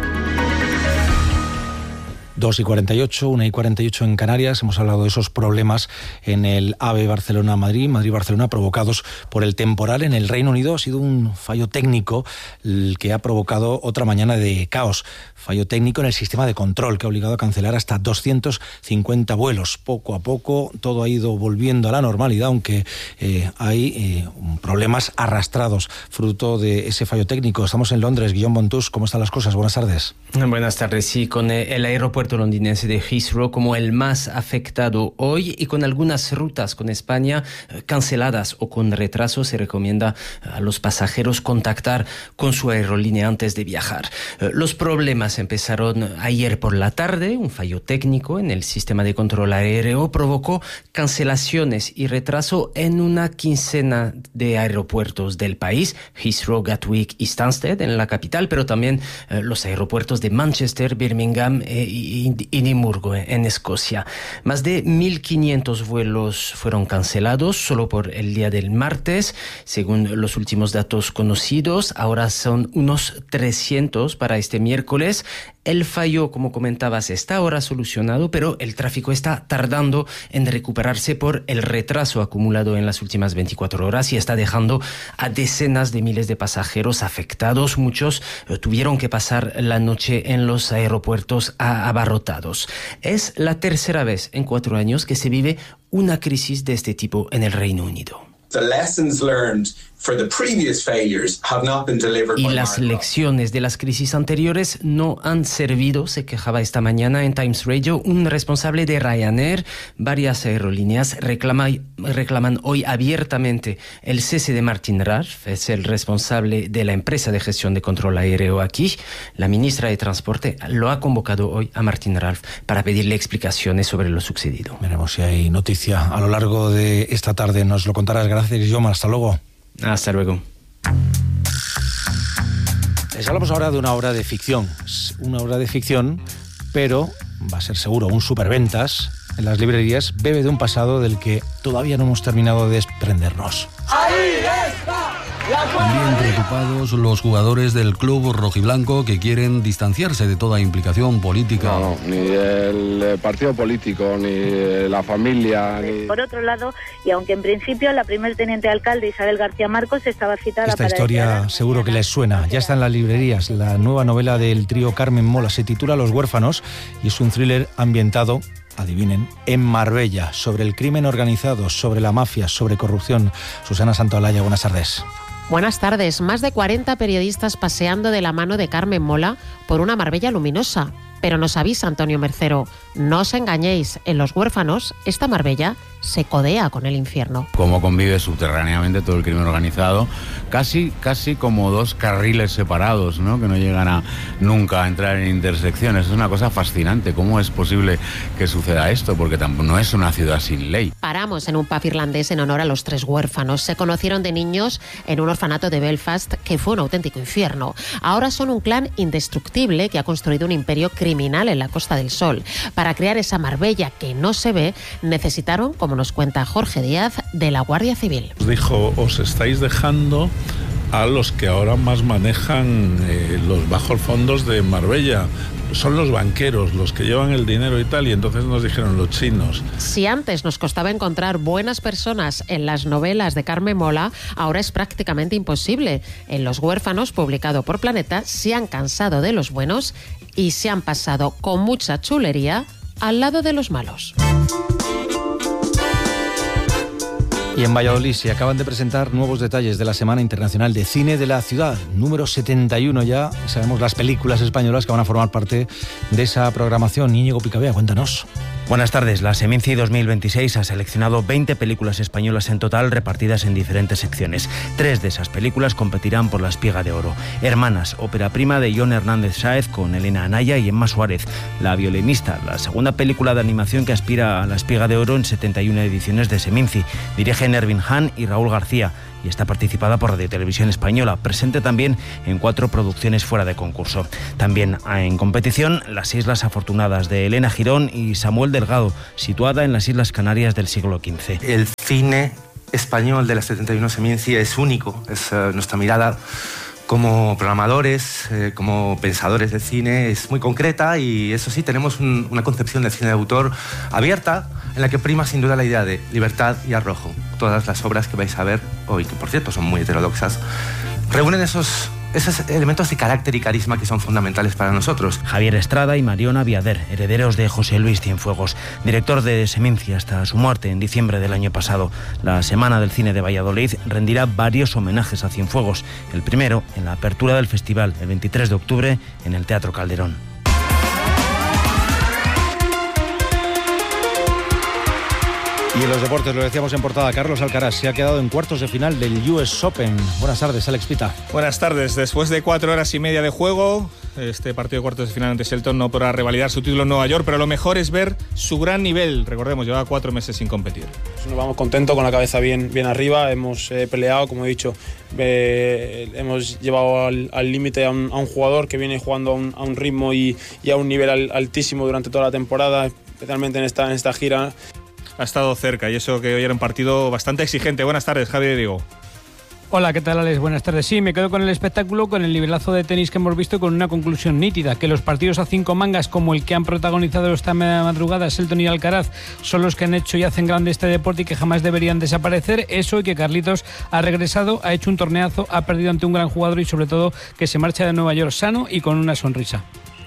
dos y cuarenta y ocho, una y cuarenta y ocho en Canarias. Hemos hablado de esos problemas en el AVE Barcelona-Madrid, Madrid-Barcelona, provocados por el temporal en el Reino Unido. Ha sido un fallo técnico el que ha provocado otra mañana de caos. Fallo técnico en el sistema de control que ha obligado a cancelar hasta doscientos cincuenta vuelos. Poco a poco todo ha ido volviendo a la normalidad, aunque eh, hay eh, problemas arrastrados fruto de ese fallo técnico. Estamos en Londres. Guillaume Bontus, ¿cómo están las cosas? Buenas tardes. Buenas tardes. Sí, con el aeropuerto londinense de Heathrow como el más afectado hoy y con algunas rutas con España canceladas o con retraso, se recomienda a los pasajeros contactar con su aerolínea antes de viajar. Los problemas empezaron ayer por la tarde. Un fallo técnico en el sistema de control aéreo provocó cancelaciones y retraso en una quincena de aeropuertos del país: Heathrow, Gatwick y Stansted en la capital, pero también eh, los aeropuertos de Manchester, Birmingham eh, y y Edimburgo en Escocia. Más de mil quinientos vuelos fueron cancelados solo por el día del martes. Según los últimos datos conocidos, ahora son unos trescientos para este miércoles. El fallo, como comentabas, está ahora solucionado, pero el tráfico está tardando en recuperarse por el retraso acumulado en las últimas veinticuatro horas y está dejando a decenas de miles de pasajeros afectados. Muchos tuvieron que pasar la noche en los aeropuertos abarrotados. Es la tercera vez en cuatro años que se vive una crisis de este tipo en el Reino Unido. Y las lecciones de las crisis anteriores no han servido, se quejaba esta mañana en Times Radio un responsable de Ryanair. Varias aerolíneas reclama, reclaman hoy abiertamente el cese de Martin Ralph, es el responsable de la empresa de gestión de control aéreo aquí. La ministra de Transporte lo ha convocado hoy a Martin Ralph para pedirle explicaciones sobre lo sucedido. Veremos si hay noticia a lo largo de esta tarde. Nos lo contarás. Gracias, Guillaume. Hasta luego. Hasta luego. Les hablamos ahora de una obra de ficción. Una obra de ficción, pero va a ser seguro un superventas en las librerías. Bebe de un pasado del que todavía no hemos terminado de desprendernos. ¡Ahí está! También preocupados los jugadores del club rojiblanco que quieren distanciarse de toda implicación política. No, no, ni el partido político, ni la familia. Ni... Por otro lado, y aunque en principio la primer teniente alcalde Isabel García Marcos estaba citada Esta para... Esta historia seguro que les suena. Ya está en las librerías. La nueva novela del trío Carmen Mola se titula Los huérfanos y es un thriller ambientado, adivinen, en Marbella, sobre el crimen organizado, sobre la mafia, sobre corrupción. Susana Santaolalla, buenas tardes. Buenas tardes. Más de cuarenta periodistas paseando de la mano de Carmen Mola por una Marbella luminosa. Pero nos avisa Antonio Mercero, no os engañéis, en Los huérfanos, esta Marbella se codea con el infierno. Cómo convive subterráneamente todo el crimen organizado, casi, casi como dos carriles separados, ¿no? Que no llegan a nunca a entrar en intersecciones. Es una cosa fascinante. ¿Cómo es posible que suceda esto? Porque tampoco no es una ciudad sin ley. Paramos en un pub irlandés en honor a los tres huérfanos. Se conocieron de niños en un orfanato de Belfast que fue un auténtico infierno. Ahora son un clan indestructible que ha construido un imperio criminal en la Costa del Sol. Para crear esa Marbella que no se ve, necesitaron, como como nos cuenta Jorge Díaz, de la Guardia Civil. Dijo, os estáis dejando a los que ahora más manejan eh, los bajos fondos de Marbella. Son los banqueros los que llevan el dinero y tal, y entonces nos dijeron los chinos. Si antes nos costaba encontrar buenas personas en las novelas de Carmen Mola, ahora es prácticamente imposible. En Los huérfanos, publicado por Planeta, se han cansado de los buenos y se han pasado con mucha chulería al lado de los malos. Y en Valladolid se acaban de presentar nuevos detalles de la Semana Internacional de Cine de la Ciudad, número setenta y uno ya, y sabemos las películas españolas que van a formar parte de esa programación. Íñigo Picabea, cuéntanos. Buenas tardes. La Seminci dos mil veintiséis ha seleccionado veinte películas españolas en total repartidas en diferentes secciones. Tres de esas películas competirán por la Espiga de Oro. Hermanas, ópera prima de Jon Hernández Sáez con Elena Anaya y Emma Suárez. La violinista, la segunda película de animación que aspira a la Espiga de Oro en setenta y una ediciones de Seminci. Dirigen Ervin Han y Raúl García y está participada por Radio Televisión Española, presente también en cuatro producciones fuera de concurso. También en competición Las Islas Afortunadas de Elena Girón y Samuel Delgado, situada en las Islas Canarias del siglo quince. El cine español de la setenta y uno Seminci es único, es uh, nuestra mirada como programadores, eh, como pensadores de cine, es muy concreta y eso sí, tenemos un, una concepción del cine de autor abierta, en la que prima sin duda la idea de libertad y arrojo. Todas las obras que vais a ver hoy, que por cierto son muy heterodoxas, reúnen esos, esos elementos de carácter y carisma que son fundamentales para nosotros. Javier Estrada y Mariona Viader, herederos de José Luis Cienfuegos, director de Seminci hasta su muerte en diciembre del año pasado. La Semana del Cine de Valladolid rendirá varios homenajes a Cienfuegos. El primero en la apertura del festival, el veintitrés de octubre, en el Teatro Calderón. Y en los deportes, lo decíamos en portada, Carlos Alcaraz se ha quedado en cuartos de final del U S Open. Buenas tardes, Alex Pita. Buenas tardes. Después de cuatro horas y media de juego, este partido de cuartos de final ante Shelton no podrá revalidar su título en Nueva York, pero lo mejor es ver su gran nivel. Recordemos, llevaba cuatro meses sin competir. Nos vamos contentos, con la cabeza bien, bien arriba. Hemos eh, peleado, como he dicho, eh, hemos llevado al límite a, un, a un jugador que viene jugando a un, a un ritmo y, y a un nivel al, altísimo durante toda la temporada, especialmente en esta, en esta gira. Ha estado cerca y eso que hoy era un partido bastante exigente. Buenas tardes, Javi de Diego. Hola, ¿qué tal, Alex? Buenas tardes. Sí, me quedo con el espectáculo, con el nivelazo de tenis que hemos visto, con una conclusión nítida, que los partidos a cinco mangas, como el que han protagonizado esta madrugada Shelton y Alcaraz, son los que han hecho y hacen grande este deporte y que jamás deberían desaparecer. Eso, y que Carlitos ha regresado, ha hecho un torneazo, ha perdido ante un gran jugador y sobre todo que se marcha de Nueva York sano y con una sonrisa.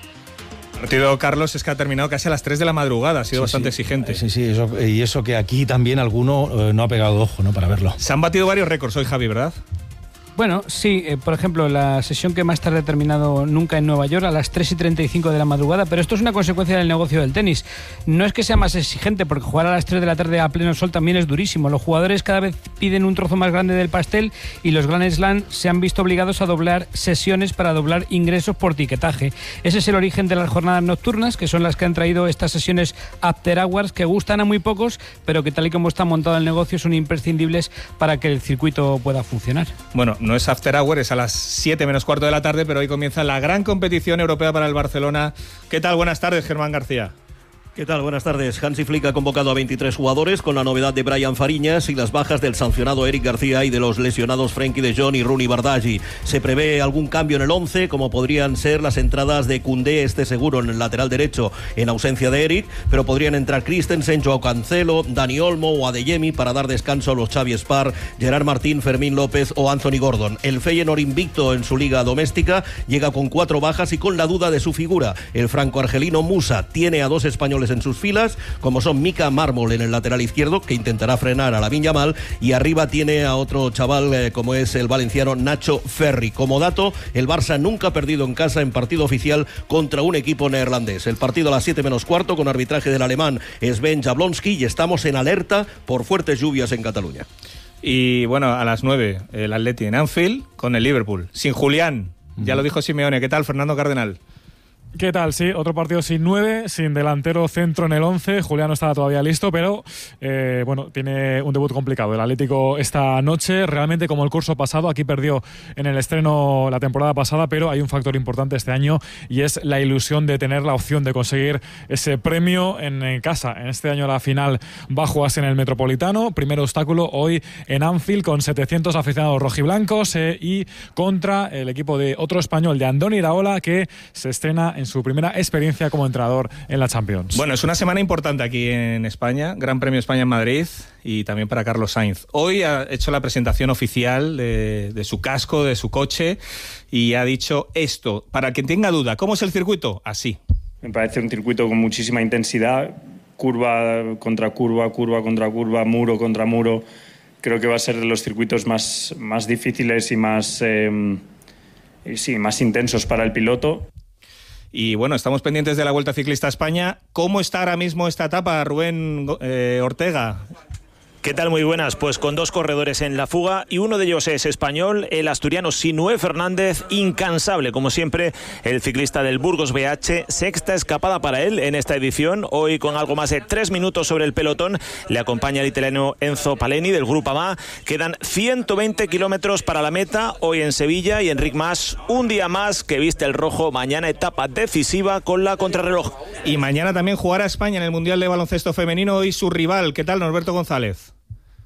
El partido, Carlos, es que ha terminado casi a las tres de la madrugada, ha sido sí, bastante sí. exigente. Sí, sí, eso, y eso que aquí también alguno eh, no ha pegado ojo, ¿no?, para verlo. Se han batido varios récords hoy, Javi, ¿verdad? Bueno, sí, eh, por ejemplo, la sesión que más tarde ha terminado nunca en Nueva York, a las tres y treinta y cinco de la madrugada, pero esto es una consecuencia del negocio del tenis. No es que sea más exigente, porque jugar a las tres de la tarde a pleno sol también es durísimo. Los jugadores cada vez piden un trozo más grande del pastel y los Grand Slam se han visto obligados a doblar sesiones para doblar ingresos por tiquetaje. Ese es el origen de las jornadas nocturnas, que son las que han traído estas sesiones after hours, que gustan a muy pocos, pero que tal y como está montado el negocio son imprescindibles para que el circuito pueda funcionar. Bueno, no es after hour, es a las siete menos cuarto de la tarde, pero hoy comienza la gran competición europea para el Barcelona. ¿Qué tal? Buenas tardes, Germán García. ¿Qué tal? Buenas tardes. Hansi Flick ha convocado a veintitrés jugadores con la novedad de Brian Fariñas y las bajas del sancionado Eric García y de los lesionados Frenkie de Jong y Rooney Bardghji. Se prevé algún cambio en el once, como podrían ser las entradas de Koundé, este seguro en el lateral derecho en ausencia de Eric, pero podrían entrar Christensen, Joao Cancelo, Dani Olmo o Adeyemi para dar descanso a los Xavi Spar, Gerard Martín, Fermín López o Anthony Gordon. El Feyenoord, invicto en su liga doméstica, llega con cuatro bajas y con la duda de su figura. El franco-argelino Musa tiene a dos españoles en sus filas, como son Mika Mármol en el lateral izquierdo, que intentará frenar a Lamine Yamal, y arriba tiene a otro chaval eh, como es el valenciano Nacho Ferri. Como dato, el Barça nunca ha perdido en casa en partido oficial contra un equipo neerlandés. El partido a las siete menos cuarto, con arbitraje del alemán Sven Jablonski, y estamos en alerta por fuertes lluvias en Cataluña. Y bueno, a las nueve, el Atleti en Anfield con el Liverpool, sin Julián, ya lo dijo Simeone. ¿Qué tal, Fernando Cardenal? ¿Qué tal? Sí, otro partido sin nueve, sin delantero centro en el once. Julián no estaba todavía listo, pero eh, bueno, tiene un debut complicado. El Atlético esta noche, realmente como el curso pasado, aquí perdió en el estreno la temporada pasada, pero hay un factor importante este año y es la ilusión de tener la opción de conseguir ese premio en, en casa. En este año la final va a jugarse en el Metropolitano. Primer obstáculo hoy en Anfield con setecientos aficionados rojiblancos eh, y contra el equipo de otro español, de Andoni Iraola, que se estrena en su primera experiencia como entrenador en la Champions. Bueno, es una semana importante aquí en España, Gran Premio España en Madrid y también para Carlos Sainz. Hoy ha hecho la presentación oficial de, de su casco, de su coche, y ha dicho esto. Para quien tenga duda, ¿cómo es el circuito? Así. Me parece un circuito con muchísima intensidad, curva contra curva, curva contra curva, muro contra muro. Creo que va a ser de los circuitos más, más difíciles y más, eh, sí, más intensos para el piloto. Y bueno, estamos pendientes de la Vuelta Ciclista a España. ¿Cómo está ahora mismo esta etapa, Rubén eh, Ortega? ¿Qué tal? Muy buenas. Pues con dos corredores en la fuga y uno de ellos es español, el asturiano Sinué Fernández, incansable como siempre, el ciclista del Burgos B H, sexta escapada para él en esta edición, hoy con algo más de tres minutos sobre el pelotón, le acompaña el italiano Enzo Paleni del Grupo A M A, quedan ciento veinte kilómetros para la meta, hoy en Sevilla, y Enric Mas, un día más que viste el rojo, mañana etapa decisiva con la contrarreloj. Y mañana también jugará España en el Mundial de Baloncesto Femenino y su rival. ¿Qué tal, Norberto González?